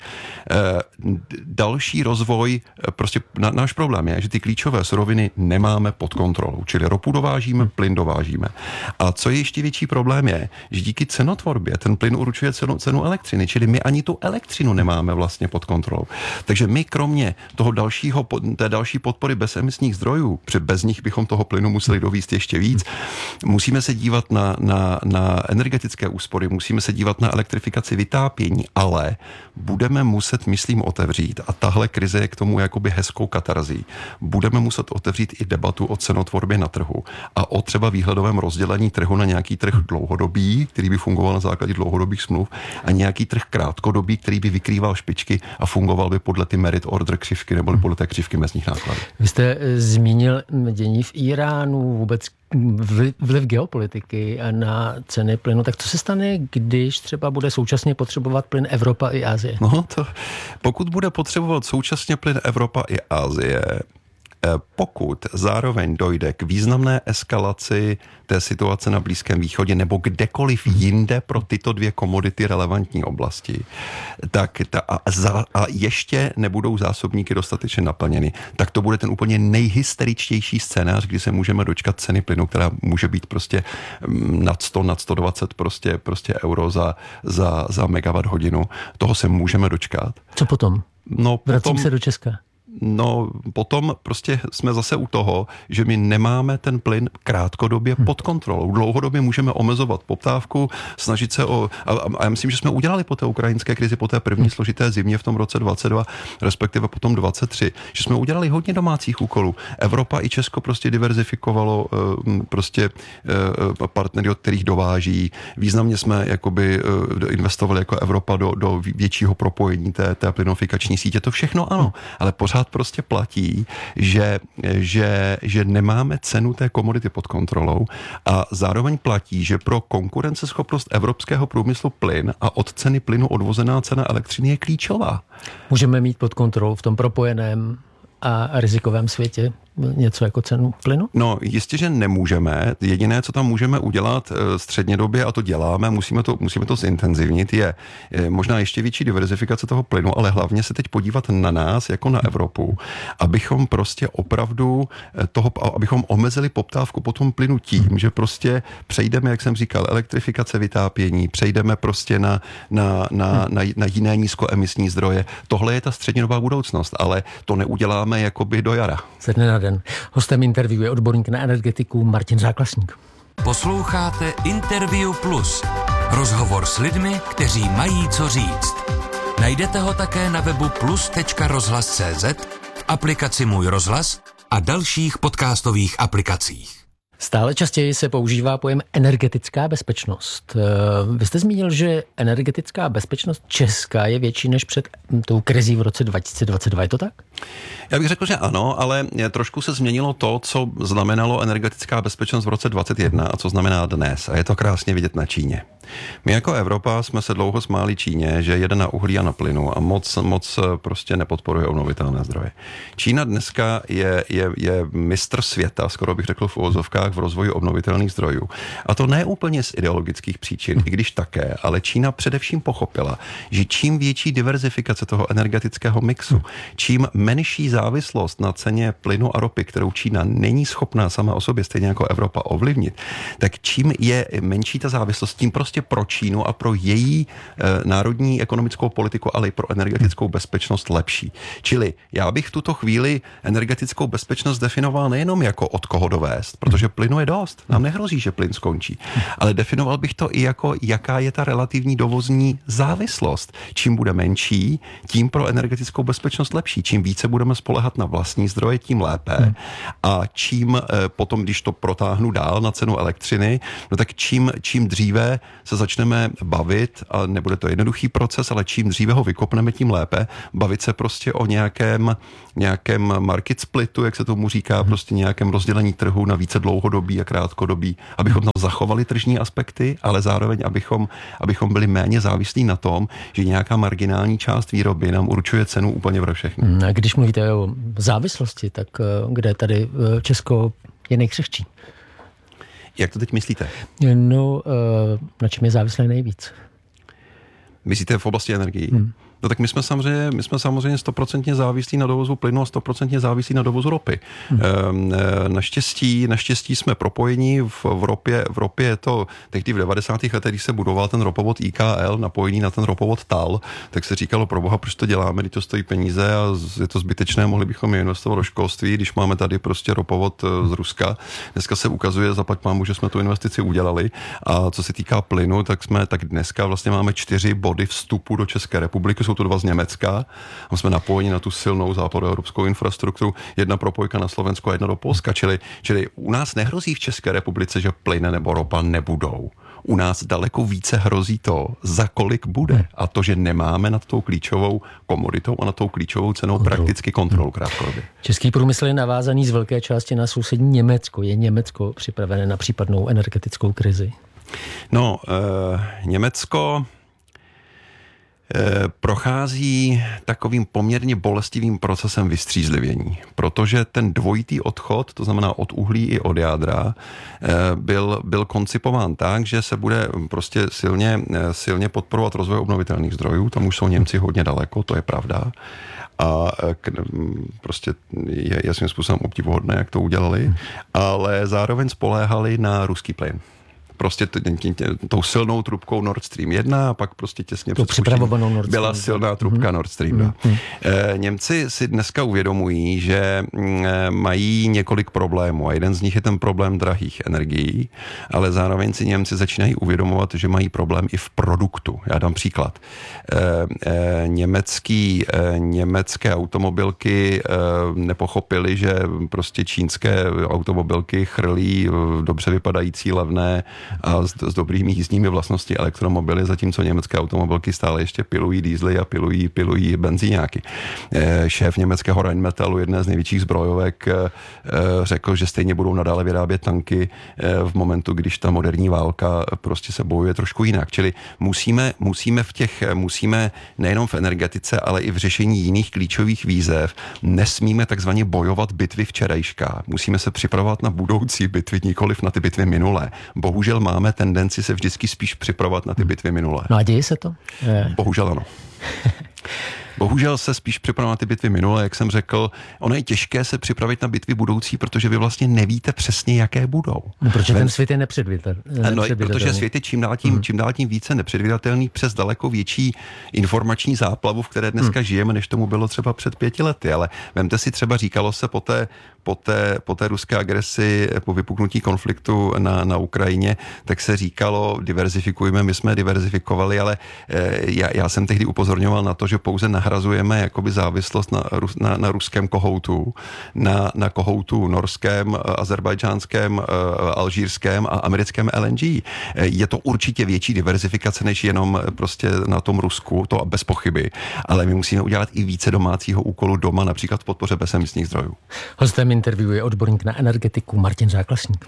Další rozvoj, prostě náš problém je, že ty klíčové suroviny nemáme pod kontrolou, čili ropu dovážíme, plyn dovážíme. A co je ještě větší problém je, že díky cenotvorbě ten plyn určuje cenu elektřiny, čili my ani tu elektřinu nemáme vlastně pod kontrolou. Takže my kromě toho té další podpory bezemisních zdrojů, protože bez nich bychom toho plynu museli dovízt ještě víc, musíme se dívat na energetické úspory, musíme se dívat na elektrifikaci vytápění, ale budeme muset, myslím, otevřít, a tahle krize je k tomu jakoby hezkou katarzí, budeme muset otevřít i debatu o cenotvorbě na trhu a o třeba výhledovém rozdělení trhu na nějaký trh dlouhodobý, který by fungoval na základě dlouhodobých smluv, a nějaký trh krátkodobý, který by vykrýval špičky a fungoval by podle ty merit order křivky nebo podle té křivky mezních nákladů. Vy jste zmínil dění v Iránu, vůbec vliv geopolitiky na ceny plynu. Tak co se stane, když třeba bude současně potřebovat plyn Evropa i Asie? No to, pokud bude potřebovat současně plyn Evropa i Asie, pokud zároveň dojde k významné eskalaci té situace na Blízkém východě nebo kdekoliv jinde pro tyto dvě komodity relevantní oblasti, tak a ještě nebudou zásobníky dostatečně naplněny, tak to bude ten úplně nejhysteričtější scénář, kdy se můžeme dočkat ceny plynu, která může být prostě nad 100, nad 120 prostě euro za megawatt hodinu. Toho se můžeme dočkat. Co potom? No, Vracím se do Česka. No, potom prostě jsme zase u toho, že my nemáme ten plyn krátkodobě pod kontrolou. Dlouhodobě můžeme omezovat poptávku, snažit se a já myslím, že jsme udělali po té ukrajinské krizi, po té první složité zimě v tom roce 22, respektive potom 23, že jsme udělali hodně domácích úkolů. Evropa i Česko prostě diverzifikovalo partnery, od kterých dováží. Významně jsme jakoby investovali jako Evropa do většího propojení té plynofikační sítě. To všechno ano, ale pořád prostě platí, že nemáme cenu té komodity pod kontrolou a zároveň platí, že pro konkurenceschopnost evropského průmyslu plyn a od ceny plynu odvozená cena elektřiny je klíčová. Můžeme mít pod kontrolou v tom propojeném a rizikovém světě něco jako cenu plynu? No, jistě, že nemůžeme. Jediné, co tam můžeme udělat střednědobě, a to děláme, musíme to zintenzivnit, je možná ještě větší diverzifikace toho plynu, ale hlavně se teď podívat na nás, jako na Evropu, abychom prostě opravdu abychom omezili poptávku po tom plynu tím, že prostě přejdeme, jak jsem říkal, elektrifikace vytápění, přejdeme prostě na jiné nízkoemisní zdroje. Tohle je ta střednědobá budoucnost, ale to neuděláme jakoby do jara. Ze dne na den. Hostem interview je odborník na energetiku Martin Záklasník. Posloucháte Interview Plus. Rozhovor s lidmi, kteří mají co říct. Najdete ho také na webu plus.rozhlas.cz, v aplikaci Můj rozhlas a dalších podcastových aplikacích. Stále častěji se používá pojem energetická bezpečnost. Vy jste zmínil, že energetická bezpečnost Česka je větší než před tou krizí v roce 2022. Je to tak? Já bych řekl, že ano, ale trošku se změnilo to, co znamenalo energetická bezpečnost v roce 2021 a co znamená dnes. A je to krásně vidět na Číně. My jako Evropa jsme se dlouho smáli Číně, že jede na uhlí a na plynu a moc prostě nepodporuje obnovitelné zdroje. Čína dneska je mistr světa, skoro bych řekl v uvozovkách, v rozvoji obnovitelných zdrojů. A to ne úplně z ideologických příčin, i když také, ale Čína především pochopila, že čím větší diverzifikace toho energetického mixu, čím menší závislost na ceně plynu a ropy, kterou Čína není schopná sama o sobě, stejně jako Evropa, ovlivnit, tak čím je menší ta závislost, tím prostě prostě pro Čínu a pro její národní ekonomickou politiku, ale i pro energetickou bezpečnost lepší. Čili já bych v tuto chvíli energetickou bezpečnost definoval nejenom jako od koho dovést, protože plynu je dost. Nám nehrozí, že plyn skončí. Ale definoval bych to i jako, jaká je ta relativní dovozní závislost. Čím bude menší, tím pro energetickou bezpečnost lepší. Čím více budeme spoléhat na vlastní zdroje, tím lépe. A čím potom, když to protáhnu dál na cenu elektřiny, no tak čím dříve se začneme bavit, a nebude to jednoduchý proces, ale čím dříve ho vykopneme, tím lépe, bavit se prostě o nějakém market splitu, jak se tomu říká, prostě nějakém rozdělení trhu na více dlouhodobý a krátkodobý, abychom tam zachovali tržní aspekty, ale zároveň abychom byli méně závislí na tom, že nějaká marginální část výroby nám určuje cenu úplně pro všechny. A když mluvíte o závislosti, tak kde tady Česko je nejkřehčí? Jak to teď myslíte? No, na čem je závislé nejvíc? Myslíte v oblasti energií? No tak my jsme samozřejmě 100% závislí na dovozu plynu a 100% závislí na dovozu ropy. Naštěstí jsme propojení v ropě je to, tehdy v 90. letech, když se budoval ten ropovod IKL, napojení na ten ropovod TAL, tak se říkalo, proboha, proč to děláme, když to stojí peníze a je to zbytečné, mohli bychom je investovat do školství, když máme tady prostě ropovod z Ruska. Dneska se ukazuje, zaplať pámu, že jsme tu investici udělali. A co se týká plynu, tak dneska vlastně máme 4 body vstupu do České republiky. Jsou to 2 z Německa. A jsme napojeni na tu silnou západoevropskou infrastrukturu. 1 propojka na Slovensko a 1 do Polska. Čili u nás nehrozí v České republice, že plyn nebo ropa nebudou. U nás daleko více hrozí to, za kolik bude. A to, že nemáme nad tou klíčovou komoditou a nad tou klíčovou cenou prakticky kontrolu krátkodobě. Český průmysl je navázaný z velké části na sousední Německo. Je Německo připravené na případnou energetickou krizi? No, Německo prochází takovým poměrně bolestivým procesem vystřízlivění, protože ten dvojitý odchod, to znamená od uhlí i od jádra, byl koncipován tak, že se bude prostě silně podporovat rozvoj obnovitelných zdrojů. Tam už jsou Němci hodně daleko, to je pravda. A prostě je svým způsobem obdivuhodné, jak to udělali, ale zároveň spoléhali na ruský plyn. Prostě tou silnou trubkou Nord Stream 1 a pak prostě těsně před spuštěním byla silná trubka Nord Stream 2. Němci si dneska uvědomují, že mají několik problémů a jeden z nich je ten problém drahých energií, ale zároveň si Němci začínají uvědomovat, že mají problém i v produktu. Já dám příklad. Německé automobilky nepochopily, že prostě čínské automobilky chrlí dobře vypadající levné a s dobrými jízdními vlastnosti elektromobily, zatímco německé automobilky stále ještě pilují diesely a pilují benzíňáky. Šéf německého Rheinmetallu, jedné z největších zbrojovek, řekl, že stejně budou nadále vyrábět tanky v momentu, když ta moderní válka prostě se bojuje trošku jinak. Čili musíme nejenom v energetice, ale i v řešení jiných klíčových výzev, nesmíme takzvaně bojovat bitvy včerejška. Musíme se připravovat na budoucí bitvy, nikoliv na ty bitvy minulé. Bohužel máme tendenci se vždycky spíš připravovat na ty bitvy minulé. No a děje se to? Bohužel ano. Bohužel se spíš připravovat na ty bitvy minulé, jak jsem řekl. Ono je těžké se připravit na bitvy budoucí, protože vy vlastně nevíte přesně, jaké budou. No, protože ten svět je nepředvídatelný. No, protože svět je čím dál tím více nepředvídatelný přes daleko větší informační záplavu, v které dneska žijeme, než tomu bylo třeba před 5 lety. Ale vemte si třeba, říkalo se po té ruské agresi, po vypuknutí konfliktu na Ukrajině, tak se říkalo, diverzifikujeme, my jsme diverzifikovali, ale já jsem tehdy upozorňoval na to, že pouze nahrazujeme jakoby závislost na ruském kohoutu, na kohoutu norském, azerbajdžánském, alžírském a americkém LNG. Je to určitě větší diverzifikace, než jenom prostě na tom Rusku, to bez pochyby, ale my musíme udělat i více domácího úkolu doma, například v podpoře bezemisních zdrojů. Hostem interview je odborník na energetiku Martin Záklasník.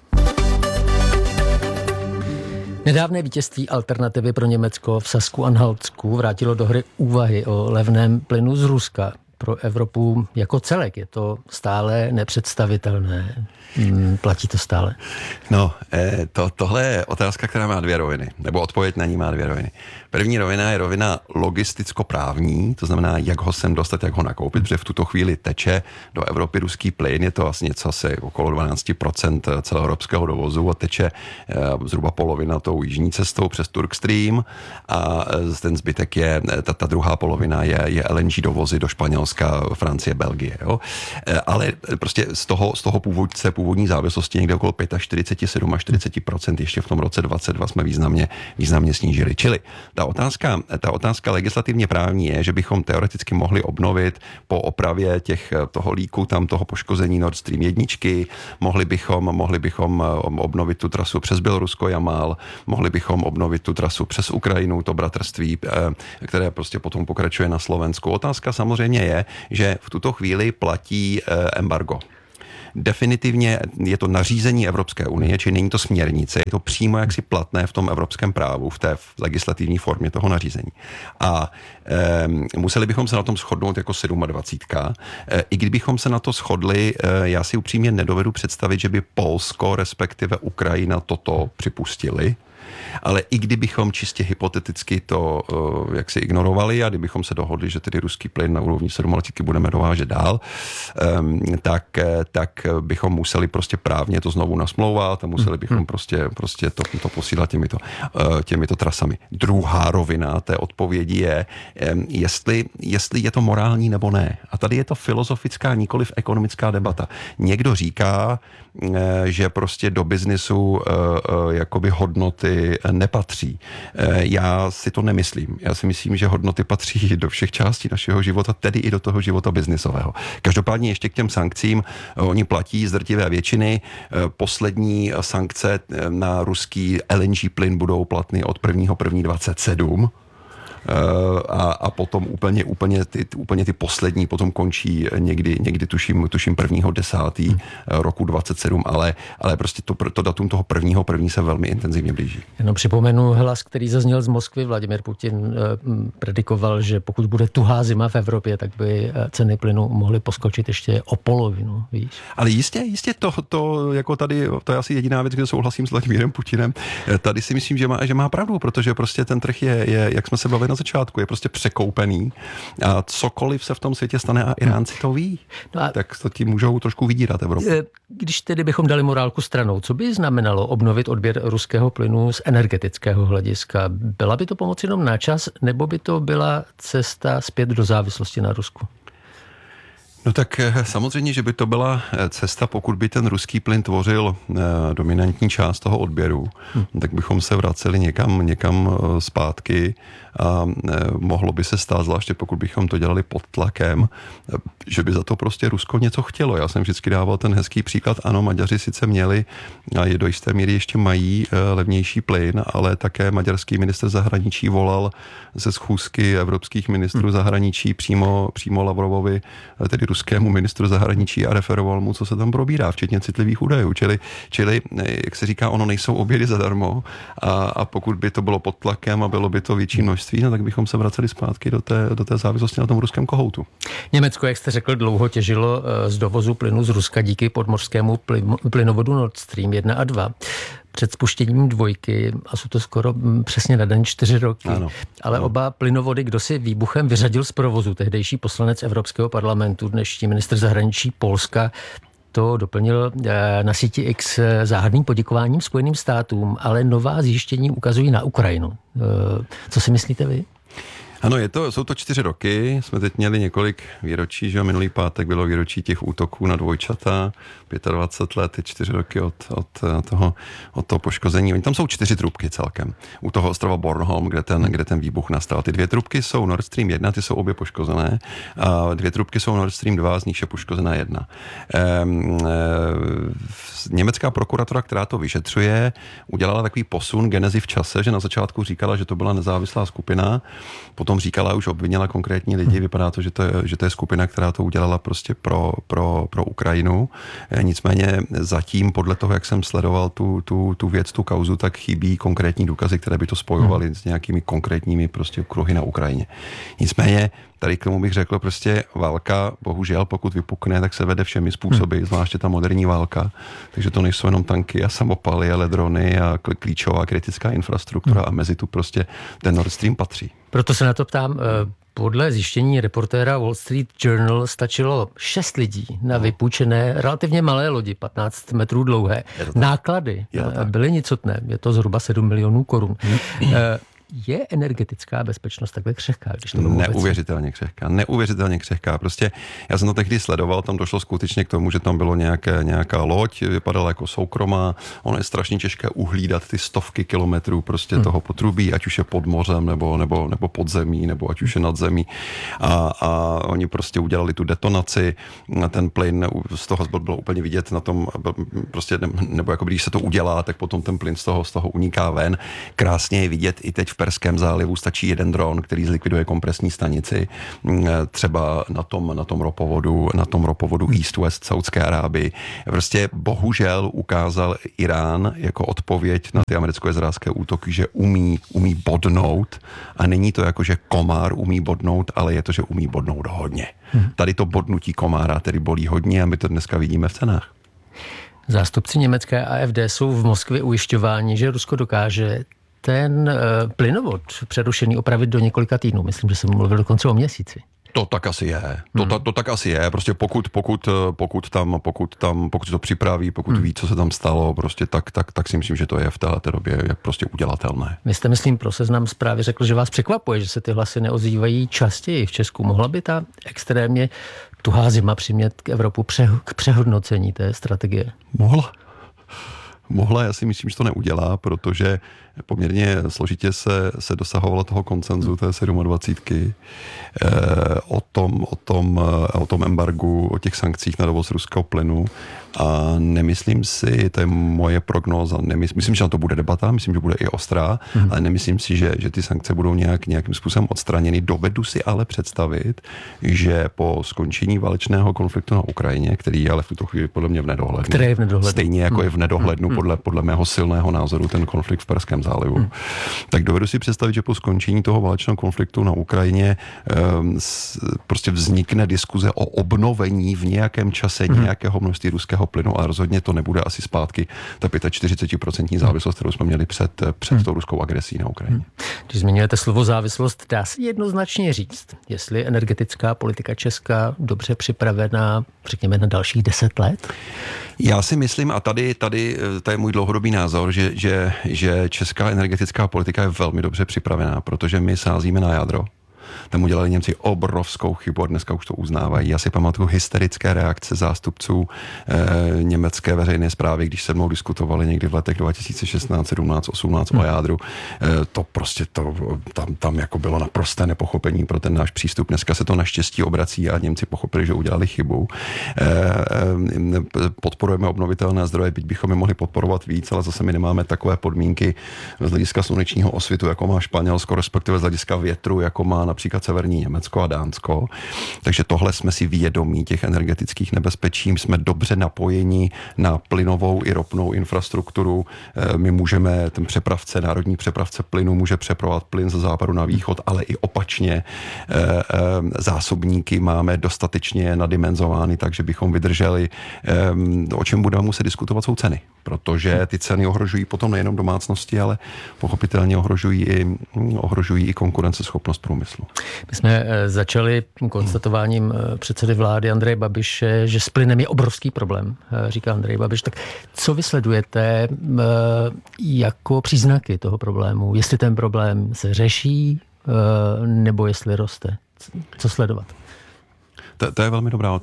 Nedávné vítězství alternativy pro Německo v Sasku-Anhaltsku vrátilo do hry úvahy o levném plynu z Ruska. pro Evropu jako celek je to stále nepředstavitelné. Platí to stále? No, tohle je otázka, která má dvě roviny, nebo odpověď na ní má dvě roviny. První rovina je rovina logisticko-právní, to znamená, jak ho sem dostat, jak ho nakoupit, protože v tuto chvíli teče do Evropy ruský plyn, je to vlastně něco asi okolo 12% celoevropského dovozu a teče zhruba polovina tou jižní cestou přes Turkstream a ten zbytek je, ta druhá polovina je LNG dovozy do Španělska, Francie, Belgie. Jo? Ale prostě z toho původní závislosti někde okolo 45-40% ještě v tom roce 2022 jsme významně snížili. Čili ta otázka legislativně právní je, že bychom teoreticky mohli obnovit po opravě toho líku, tam toho poškození Nord Stream 1, mohli bychom obnovit tu trasu přes Bělorusko, Jamál, mohli bychom obnovit tu trasu přes Ukrajinu, to bratrství, které prostě potom pokračuje na Slovensku. Otázka samozřejmě je, že v tuto chvíli platí embargo. Definitivně je to nařízení Evropské unie, čili není to směrnice, je to přímo jaksi platné v tom evropském právu, v té legislativní formě toho nařízení. A museli bychom se na tom shodnout jako 27. I kdybychom se na to shodli, já si upřímně nedovedu představit, že by Polsko, respektive Ukrajina toto připustili. Ale i kdybychom čistě hypoteticky to jaksi ignorovali a kdybychom se dohodli, že tedy ruský plyn na úrovni 27 budeme dovážet dál, tak bychom museli prostě právně to znovu nasmlouvat a museli bychom prostě to posílat těmito trasami. Druhá rovina té odpovědi je, jestli je to morální nebo ne. A tady je to filozofická, nikoliv ekonomická debata. Někdo říká, že prostě do biznisu jakoby hodnoty nepatří. Já si to nemyslím. Já si myslím, že hodnoty patří do všech částí našeho života, tedy i do toho života biznisového. Každopádně ještě k těm sankcím, oni platí z drtivé většiny. Poslední sankce na ruský LNG plyn budou platný od 1.1.27. A potom úplně ty poslední potom končí někdy tuším 1.10. roku 27, ale prostě to datum toho 1.1. se velmi intenzivně blíží. Jenom připomenu hlas, který zazněl z Moskvy. Vladimir Putin predikoval, že pokud bude tuhá zima v Evropě, tak by ceny plynu mohly poskočit ještě o polovinu, víš? Ale jistě to jako tady, to je asi jediná věc, kde souhlasím s Vladimirem Putinem. Tady si myslím, že má pravdu, protože prostě ten trh je jak jsme se bavili na začátku, je prostě překoupený a cokoliv se v tom světě stane a Iránci to ví, tak to tím můžou trošku vydírat Evropu. Když tedy bychom dali morálku stranou, co by znamenalo obnovit odběr ruského plynu z energetického hlediska? Byla by to pomoc jenom na čas, nebo by to byla cesta zpět do závislosti na Rusku? No tak samozřejmě, že by to byla cesta, pokud by ten ruský plyn tvořil dominantní část toho odběru, tak bychom se vraceli někam zpátky a mohlo by se stát, zvláště pokud bychom to dělali pod tlakem, že by za to prostě Rusko něco chtělo. Já jsem vždycky dával ten hezký příklad, ano, Maďaři sice měli a je do jisté míry ještě mají levnější plyn, ale také maďarský ministr zahraničí volal ze schůzky evropských ministrů zahraničí přímo Lavrovovi, tedy ruskému ministru zahraničí, a referoval mu, co se tam probírá, včetně citlivých údajů. Čili jak se říká, ono nejsou obědy zadarmo a pokud by to bylo pod tlakem a bylo by to větší množství, no, tak bychom se vraceli zpátky do té závislosti na tom ruském kohoutu. Německo, jak jste řekl, dlouho těžilo z dovozu plynu z Ruska díky podmořskému plynovodu Nord Stream 1 a 2. Před spuštěním dvojky, a jsou to skoro přesně na den 4 roky, ano. Ale oba plynovody kdosi výbuchem vyřadil z provozu. Tehdejší poslanec Evropského parlamentu, dnešní ministr zahraničí Polska, to doplnil na síti X záhadným poděkováním Spojeným státům, ale nová zjištění ukazují na Ukrajinu. Co si myslíte vy? Ano, jsou to 4 roky, jsme teď měli několik výročí, že minulý pátek bylo výročí těch útoků na dvojčata, 25 let, 4 roky od toho poškození. Oni tam jsou 4 trubky celkem. U toho ostrova Bornholm, kde ten výbuch nastal. Ty 2 trubky jsou Nord Stream 1, ty jsou obě poškozené, a 2 trubky jsou Nord Stream 2, z nich je poškozená 1. Německá prokuratura, která to vyšetřuje, udělala takový posun genezi v čase, že na začátku říkala, že to byla nezávislá skupina, potom říkala, už obvinila konkrétní lidi, vypadá to, že to je skupina, která to udělala prostě pro Ukrajinu. Nicméně zatím, podle toho, jak jsem sledoval tu věc, tu kauzu, tak chybí konkrétní důkazy, které by to spojovaly s nějakými konkrétními prostě kruhy na Ukrajině. Nicméně tady k tomu bych řekl prostě válka, bohužel, pokud vypukne, tak se vede všemi způsoby, zvláště ta moderní válka. Takže to nejsou jenom tanky a samopaly, ale drony a klíčová kritická infrastruktura a mezi tu prostě ten Nord Stream patří. Proto se na to ptám. Podle zjištění reportéra Wall Street Journal stačilo 6 lidí na vypůjčené relativně malé lodi, 15 metrů dlouhé. Náklady byly nicotné, je to zhruba 7 milionů korun. Je energetická bezpečnost takhle křehká? Když to Neuvěřitelně křehká. Prostě já jsem to tehdy sledoval, tam došlo skutečně k tomu, že tam bylo nějaká loď, vypadala jako soukromá, ono je strašně těžké uhlídat ty stovky kilometrů prostě toho potrubí, ať už je pod mořem, nebo pod zemí, nebo ať už je nad zemí. A oni prostě udělali tu detonaci, ten plyn z toho bylo úplně vidět na tom, prostě, nebo jako když se to udělá, tak potom ten plyn z toho uniká ven. Krásně je vidět i teď v Perském zálivu, stačí jeden dron, který zlikviduje kompresní stanici, třeba na tom ropovodu East-West Saudské Arábii. Prostě bohužel ukázal Irán jako odpověď na ty americko-izraelské útoky, že umí bodnout, a není to jako, že komár umí bodnout, ale je to, že umí bodnout hodně. Tady to bodnutí komára tedy bolí hodně a my to dneska vidíme v cenách. Zástupci německé AfD jsou v Moskvě ujišťováni, že Rusko dokáže ten plynovod přerušený opravit do několika týdnů. Myslím, že jsem mluvil dokonce o měsíci. To tak asi je. To tak asi je. Prostě pokud si to připraví, pokud ví, co se tam stalo, prostě tak si myslím, že to je v této době prostě udělatelné. Vy jste, myslím, pro Seznam Zprávy řekl, že vás překvapuje, že se ty hlasy neozývají častěji v Česku. Mohla by ta extrémně tuhá zima přimět k Evropu k přehodnocení té strategie? Mohla, já si myslím, že to neudělá, protože poměrně složitě se dosahovalo toho konsenzu té 27. O tom embargu, o těch sankcích na dovoz ruského plynu, a nemyslím si, to je moje prognóza, myslím, že na to bude debata, myslím, že bude i ostrá, ale nemyslím si, že ty sankce budou nějakým způsobem odstraněny. Dovedu si ale představit, že po skončení válečného konfliktu na Ukrajině, který je ale v tuto chvíli podle mě v nedohlednu. Který je v nedohlednu. Stejně jako je v nedohlednu podle mého silného názoru ten konflikt v Perském zálivu. Tak dovedu si představit, že po skončení toho válečného konfliktu na Ukrajině prostě vznikne diskuze o obnovení v nějakém čase nějakého množství ruského plynu, a rozhodně to nebude asi zpátky ta 45% závislost, kterou jsme měli před tou ruskou agresí na Ukrajině. Když zmiňujete slovo závislost, dá se jednoznačně říct, jestli energetická politika Česka dobře připravená, řekněme, na dalších 10 let? Já si myslím, a tady to je můj dlouhodobý názor, že česká energetická politika je velmi dobře připravená, protože my sázíme na jádro. Tam udělali Němci obrovskou chybu a dneska už to uznávají. Já si pamatuju hysterické reakce zástupců německé veřejné správy, když se mnou diskutovali někdy v letech 2016, 17, 18 o jádru. To prostě tam jako bylo naprosté nepochopení pro ten náš přístup. Dneska se to naštěstí obrací a Němci pochopili, že udělali chybu. Podporujeme obnovitelné zdroje, byť bychom je mohli podporovat víc, ale zase my nemáme takové podmínky z hlediska slunečního osvitu, jako má Španělsko, respektive z hlediska větru, jako má například severní Německo a Dánsko. Takže tohle jsme si vědomí těch energetických nebezpečí. Jsme dobře napojeni na plynovou i ropnou infrastrukturu. My můžeme, ten národní přepravce plynu může přepravovat plyn ze západu na východ, ale i opačně. Zásobníky máme dostatečně nadimenzovány, takže bychom vydrželi. O čem budeme muset diskutovat, jsou ceny, protože ty ceny ohrožují potom nejenom domácnosti, ale pochopitelně ohrožují i konkurenceschopnost průmyslu. My jsme začali konstatováním předsedy vlády Andreje Babiše, že s plynem je obrovský problém, říká Andrej Babiš. Tak co vy sledujete jako příznaky toho problému? Jestli ten problém se řeší, nebo jestli roste? Co sledovat? To je velmi dobrá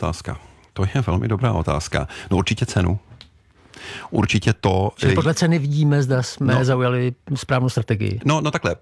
otázka. No určitě cenu. Určitě to... Čili podle ceny vidíme, zda jsme zaujali správnou strategii. No takhle.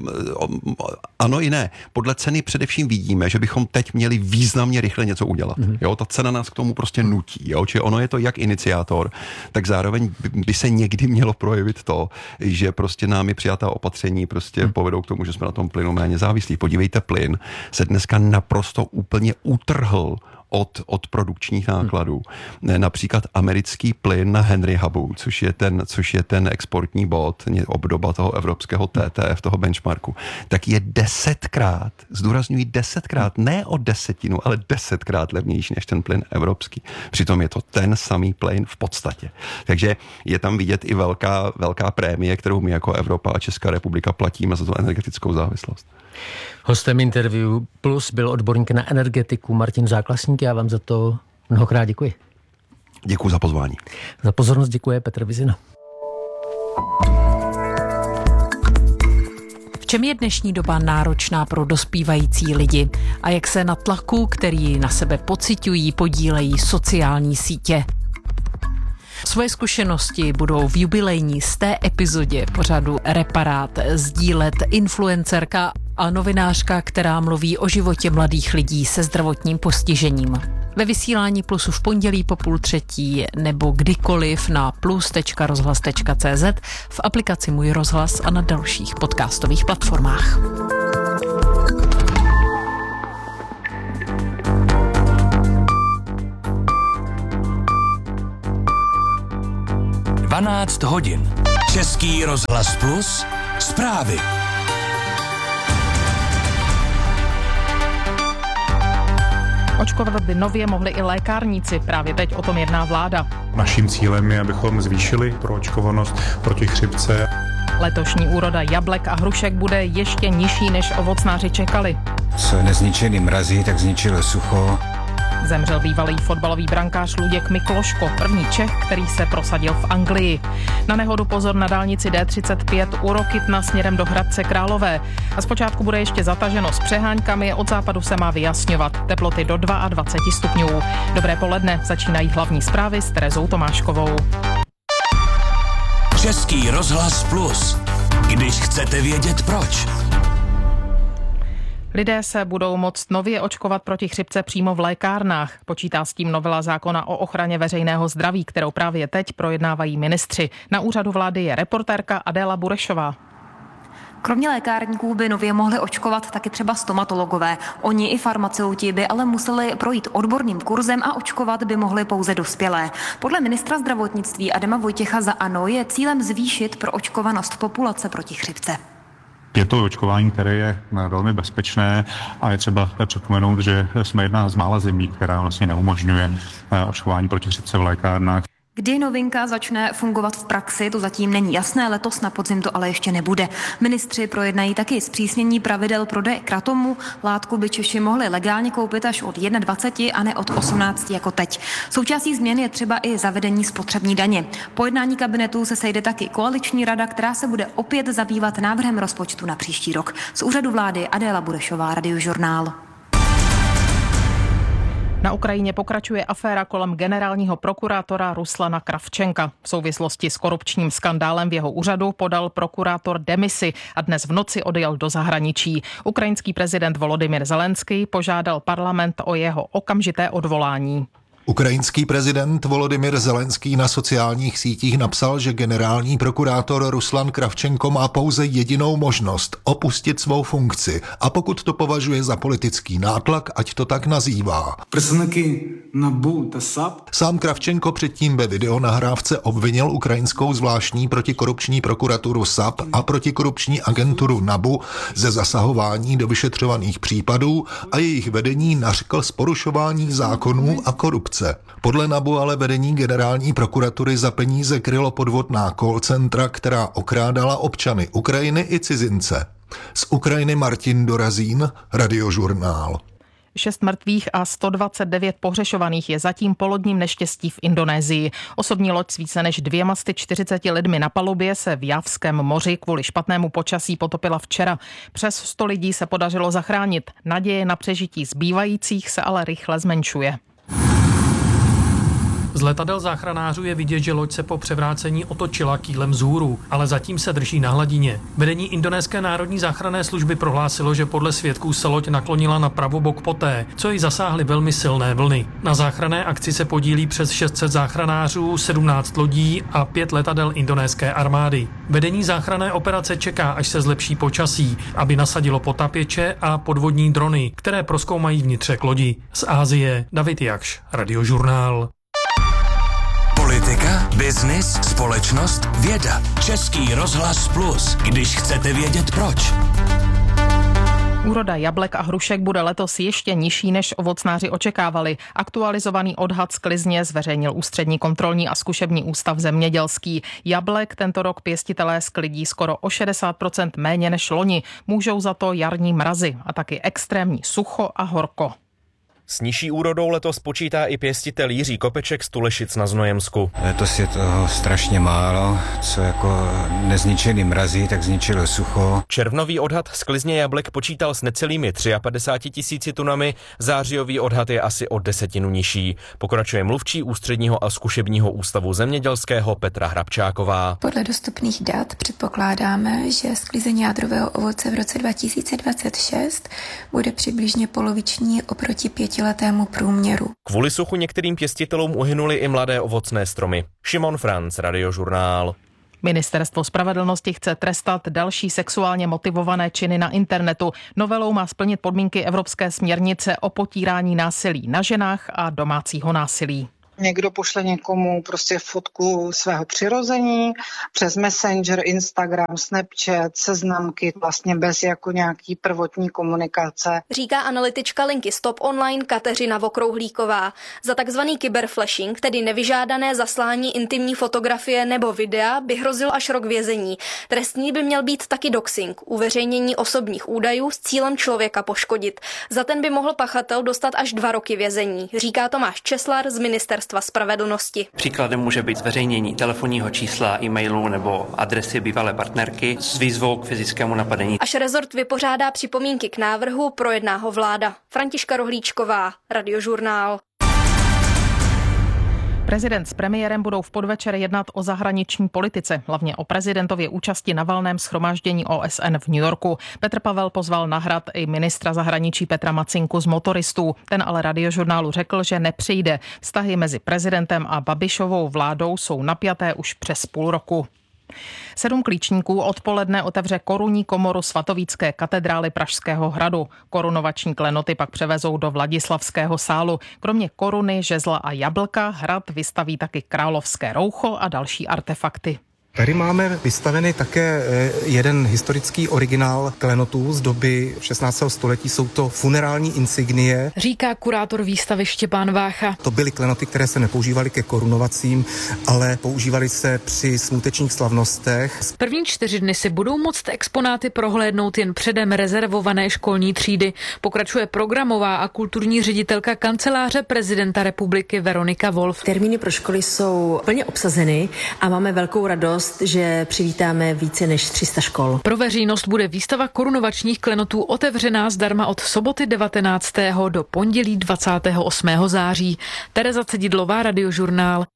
Ano i ne. Podle ceny především vidíme, že bychom teď měli významně rychle něco udělat. Jo, ta cena nás k tomu prostě nutí. Jo? Či ono je to jak iniciátor, tak zároveň by se někdy mělo projevit to, že prostě námi přijatá opatření prostě povedou k tomu, že jsme na tom plynu méně závislí. Podívejte, plyn se dneska naprosto úplně utrhl od produkčních nákladů. Například americký plyn na Henry Hubu, což je ten exportní bod, obdoba toho evropského TTF, toho benchmarku, tak je 10krát, zdůrazňuji 10krát, ne o 10, ale 10krát levnější než ten plyn evropský. Přitom je to ten samý plyn v podstatě. Takže je tam vidět i velká prémie, kterou my jako Evropa a Česká republika platíme za tu energetickou závislost. Hostem Interview Plus byl odborník na energetiku Martin Záklasník. Já vám za to mnohokrát děkuji. Děkuji za pozvání. Za pozornost děkuje Petr Vizina. V čem je dnešní doba náročná pro dospívající lidi a jak se na tlaku, který na sebe pociťují, podílejí sociální sítě? Svoje zkušenosti budou v jubilejní 100. epizodě pořadu Reparát sdílet influencerka a novinářka, která mluví o životě mladých lidí se zdravotním postižením. Ve vysílání Plusu v pondělí po 2:30 nebo kdykoliv na plus.rozhlas.cz, v aplikaci Můj rozhlas a na dalších podcastových platformách. hodin. Český rozhlas Plus, zprávy. Očkovat by nově mohli i lékárníci. Právě teď o tom jedná vláda. Naším cílem je, abychom zvýšili proočkovanost proti chřipce. Letošní úroda jablek a hrušek bude ještě nižší, než ovocnáři čekali. Co nezničili mrazy, tak zničilo sucho. Zemřel bývalý fotbalový brankář Luděk Mikloško, první Čech, který se prosadil v Anglii. Na nehodu pozor na dálnici D35 u Rokytna směrem do Hradce Králové. A zpočátku bude ještě zataženo s přeháňkami, od západu se má vyjasňovat. Teploty do 22 stupňů. Dobré poledne, začínají hlavní zprávy s Terezou Tomáškovou. Český rozhlas Plus. Když chcete vědět proč. Lidé se budou moct nově očkovat proti chřipce přímo v lékárnách. Počítá s tím novela zákona o ochraně veřejného zdraví, kterou právě teď projednávají ministři. Na úřadu vlády je reportérka Adéla Burešová. Kromě lékárníků by nově mohli očkovat taky třeba stomatologové. Oni i farmaceuti by ale museli projít odborným kurzem a očkovat by mohli pouze dospělé. Podle ministra zdravotnictví Adama Vojtěcha za ANO je cílem zvýšit proočkovanost populace proti chřipce. Je to očkování, které je velmi bezpečné a je třeba připomenout, že jsme jedna z mála zemí, která vlastně neumožňuje očkování proti chřipce v lékárnách. Kdy novinka začne fungovat v praxi, to zatím není jasné, letos na podzim to ale ještě nebude. Ministři projednají taky zpřísnění pravidel prodeje kratomu. Látku by Češi mohli legálně koupit až od 21 a ne od 18 jako teď. Součástí změn je třeba i zavedení spotřební daně. Po jednání kabinetu se sejde taky koaliční rada, která se bude opět zabývat návrhem rozpočtu na příští rok. Z úřadu vlády Adéla Burešová, Radiožurnál. Na Ukrajině pokračuje aféra kolem generálního prokurátora Ruslana Kravčenka. V souvislosti s korupčním skandálem v jeho úřadu podal prokurátor demisi a dnes v noci odjel do zahraničí. Ukrajinský prezident Volodymyr Zelenský požádal parlament o jeho okamžité odvolání. Ukrajinský prezident Volodymyr Zelenský na sociálních sítích napsal, že generální prokurátor Ruslan Kravčenko má pouze jedinou možnost opustit svou funkci a pokud to považuje za politický nátlak, ať to tak nazývá. Sám Kravčenko předtím ve videonahrávce obvinil ukrajinskou zvláštní protikorupční prokuraturu SAP a protikorupční agenturu NABU ze zasahování do vyšetřovaných případů a jejich vedení nařkl z porušování zákonů a korupce. Podle NABU ale vedení generální prokuratury za peníze krylo podvodná call centra, která okrádala občany Ukrajiny i cizince. Z Ukrajiny Martin Dorazín, Radiožurnál. 6 mrtvých a 129 pohřešovaných je zatím po lodním neštěstí v Indonésii. Osobní loď s více než 240 lidmi na palubě se v Javském moři kvůli špatnému počasí potopila včera. Přes 100 lidí se podařilo zachránit. Naděje na přežití zbývajících se ale rychle zmenšuje. Z letadel záchranářů je vidět, že loď se po převrácení otočila kýlem vzhůru, ale zatím se drží na hladině. Vedení Indonéské národní záchranné služby prohlásilo, že podle svědků se loď naklonila na pravobok poté, co ji zasáhly velmi silné vlny. Na záchranné akci se podílí přes 600 záchranářů, 17 lodí a 5 letadel indonéské armády. Vedení záchranné operace čeká, až se zlepší počasí, aby nasadilo potapěče a podvodní drony, které prozkoumají vnitřek lodi. Z Asie David Jakš, Radiožurnál. Politika, biznis, společnost, věda. Český rozhlas Plus, když chcete vědět proč. Úroda jablek a hrušek bude letos ještě nižší, než ovocnáři očekávali. Aktualizovaný odhad sklizně zveřejnil Ústřední kontrolní a zkušební ústav zemědělský. Jablek tento rok pěstitelé sklidí skoro o 60% méně než loni. Můžou za to jarní mrazy a taky extrémní sucho a horko. S nižší úrodou letos počítá i pěstitel Jiří Kopeček z Tulešic na Znojemsku. Letos je toho strašně málo, co jako nezničený mrazí, tak zničilo sucho. Červnový odhad sklizně jablek počítal s necelými 53 000 tunami, zářijový odhad je asi o 10 nižší. Pokračuje mluvčí Ústředního a zkušebního ústavu zemědělského Petra Hrabčáková. Podle dostupných dat předpokládáme, že sklizení jádrového ovoce v roce 2026 bude přibližně poloviční oproti 5letému průměru. Kvůli suchu některým pěstitelům uhynuly i mladé ovocné stromy. Šimon Franc, Radiožurnál. Ministerstvo spravedlnosti chce trestat další sexuálně motivované činy na internetu. Novelou má splnit podmínky Evropské směrnice o potírání násilí na ženách a domácího násilí. Někdo pošle někomu prostě fotku svého přirození přes Messenger, Instagram, Snapchat, seznamky, vlastně bez jako nějaký prvotní komunikace. Říká analytička linky Stop Online Kateřina Vokrouhlíková. Za takzvaný kyberflashing, tedy nevyžádané zaslání intimní fotografie nebo videa, by hrozil až rok vězení. Trestný by měl být taky doxing, uveřejnění osobních údajů s cílem člověka poškodit. Za ten by mohl pachatel dostat až 2 roky vězení, říká Tomáš Česlar z Ministerstva spravedlnosti. Příkladem může být zveřejnění telefonního čísla, e-mailu nebo adresy bývalé partnerky s výzvou k fyzickému napadení. Až rezort vypořádá připomínky k návrhu, projedná ho vláda. Františka Rohlíčková, Radiožurnál. Prezident s premiérem budou v podvečer jednat o zahraniční politice, hlavně o prezidentově účasti na valném shromáždění OSN v New Yorku. Petr Pavel pozval na Hrad i ministra zahraničí Petra Macinku z Motoristů. Ten ale Radiožurnálu řekl, že nepřijde. Vztahy mezi prezidentem a Babišovou vládou jsou napjaté už přes půl roku. 7 klíčníků odpoledne otevře korunní komoru svatovícké katedrály Pražského hradu. Korunovační klenoty pak převezou do Vladislavského sálu. Kromě koruny, žezla a jablka hrad vystaví taky královské roucho a další artefakty. Tady máme vystavený také jeden historický originál klenotů z doby 16. století. Jsou to funerální insignie. Říká kurátor výstavy Štěpán Vácha. To byly klenoty, které se nepoužívaly ke korunovacím, ale používaly se při smutečních slavnostech. První 4 dny si budou moct exponáty prohlédnout jen předem rezervované školní třídy. Pokračuje programová a kulturní ředitelka kanceláře prezidenta republiky Veronika Wolf. Termíny pro školy jsou plně obsazeny a máme velkou radost, že přivítáme více než 300 škol. Pro veřejnost bude výstava korunovačních klenotů otevřená zdarma od soboty 19. do pondělí 28. září. Tereza Cedidlová, Radiožurnál.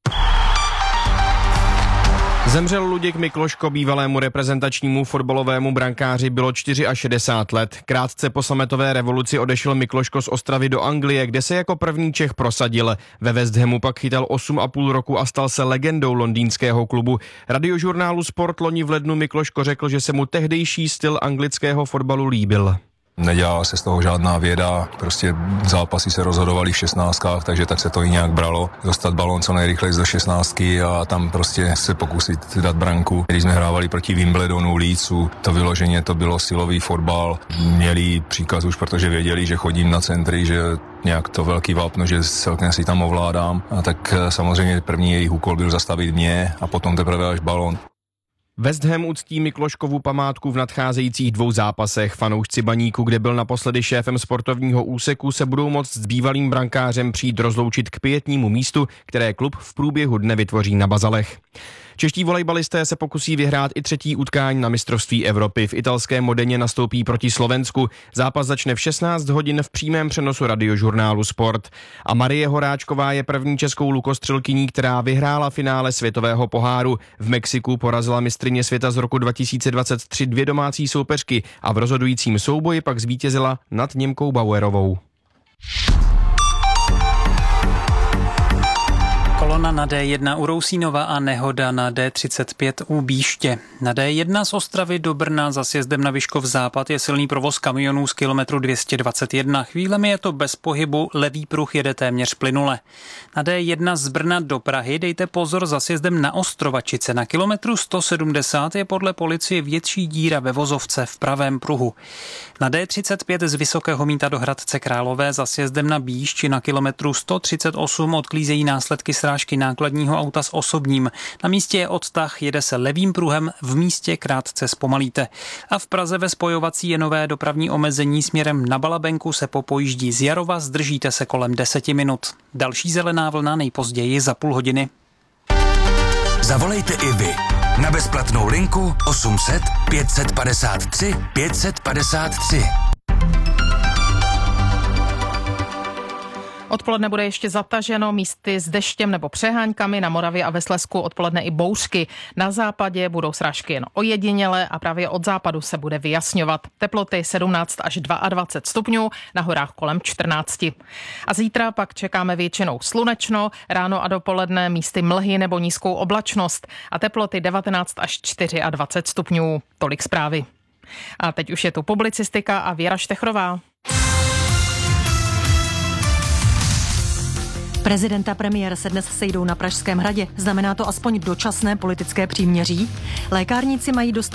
Zemřel Luděk Mikloško, bývalému reprezentačnímu fotbalovému brankáři bylo 64 let. Krátce po sametové revoluci odešel Mikloško z Ostravy do Anglie, kde se jako první Čech prosadil. Ve West Hamu pak chytal 8,5 roku a stal se legendou londýnského klubu. Radiožurnálu Sport loni v lednu Mikloško řekl, že se mu tehdejší styl anglického fotbalu líbil. Nedělala se z toho žádná věda, prostě zápasy se rozhodovaly v 16kách, takže tak se to i nějak bralo. Dostat balón co nejrychleji do 16 a tam prostě se pokusit dát branku. Když jsme hrávali proti Wimbledonu, Leedsu, to vyloženě to bylo silový fotbal. Měli příkaz už, protože věděli, že chodím na centry, že nějak to velký vápno, že celkem si tam ovládám. A tak samozřejmě první jejich úkol byl zastavit mě a potom teprve až balón. West Ham uctí Mikloškovu památku v nadcházejících 2 zápasech. Fanoušci Baníku, kde byl naposledy šéfem sportovního úseku, se budou moct s bývalým brankářem přijít rozloučit k pietnímu místu, které klub v průběhu dne vytvoří na bazalech. Čeští volejbalisté se pokusí vyhrát i třetí utkání na mistrovství Evropy. V italském Modeně nastoupí proti Slovensku. Zápas začne v 16 hodin v přímém přenosu radiožurnálu Sport. A Marie Horáčková je první českou lukostřelkyní, která vyhrála finále světového poháru. V Mexiku porazila mistryně světa z roku 2023 dvě domácí soupeřky a v rozhodujícím souboji pak zvítězila nad Němkou Bauerovou. Kolona na D1 u Rousínova a nehoda na D35 u Bíště. Na D1 z Ostravy do Brna za sjezdem na Vyškov západ je silný provoz kamionů z kilometru 221. Chvílemi je to bez pohybu, levý pruh jede téměř plynule. Na D1 z Brna do Prahy dejte pozor za sjezdem na Ostrovačice. Na kilometru 170 je podle policie větší díra ve vozovce v pravém pruhu. Na D35 z Vysokého Mýta do Hradce Králové za sjezdem na Bíšči na kilometru 138 odklízejí následky srážky nákladního auta s osobním. Na místě je odtah, jede se levým pruhem, v místě krátce zpomalíte. A v Praze ve spojovací je nové dopravní omezení směrem na Balabenku se po pojíždí z Jarova, zdržíte se kolem 10 minut. Další zelená vlna nejpozději za půl hodiny. Zavolejte i vy na bezplatnou linku 800 553 553. Odpoledne bude ještě zataženo, místy s deštěm nebo přeháňkami, na Moravě a ve Slezsku odpoledne i bouřky. Na západě budou srážky jen ojediněle a právě od západu se bude vyjasňovat. Teploty 17 až 22 stupňů, na horách kolem 14. A zítra pak čekáme většinou slunečno, ráno a dopoledne místy mlhy nebo nízkou oblačnost a teploty 19 až 24 stupňů. Tolik zprávy. A teď už je tu publicistika a Věra Štechrová. Prezident a premiér se dnes sejdou na Pražském hradě. Znamená to aspoň dočasné politické příměří? Lékárníci mají dostat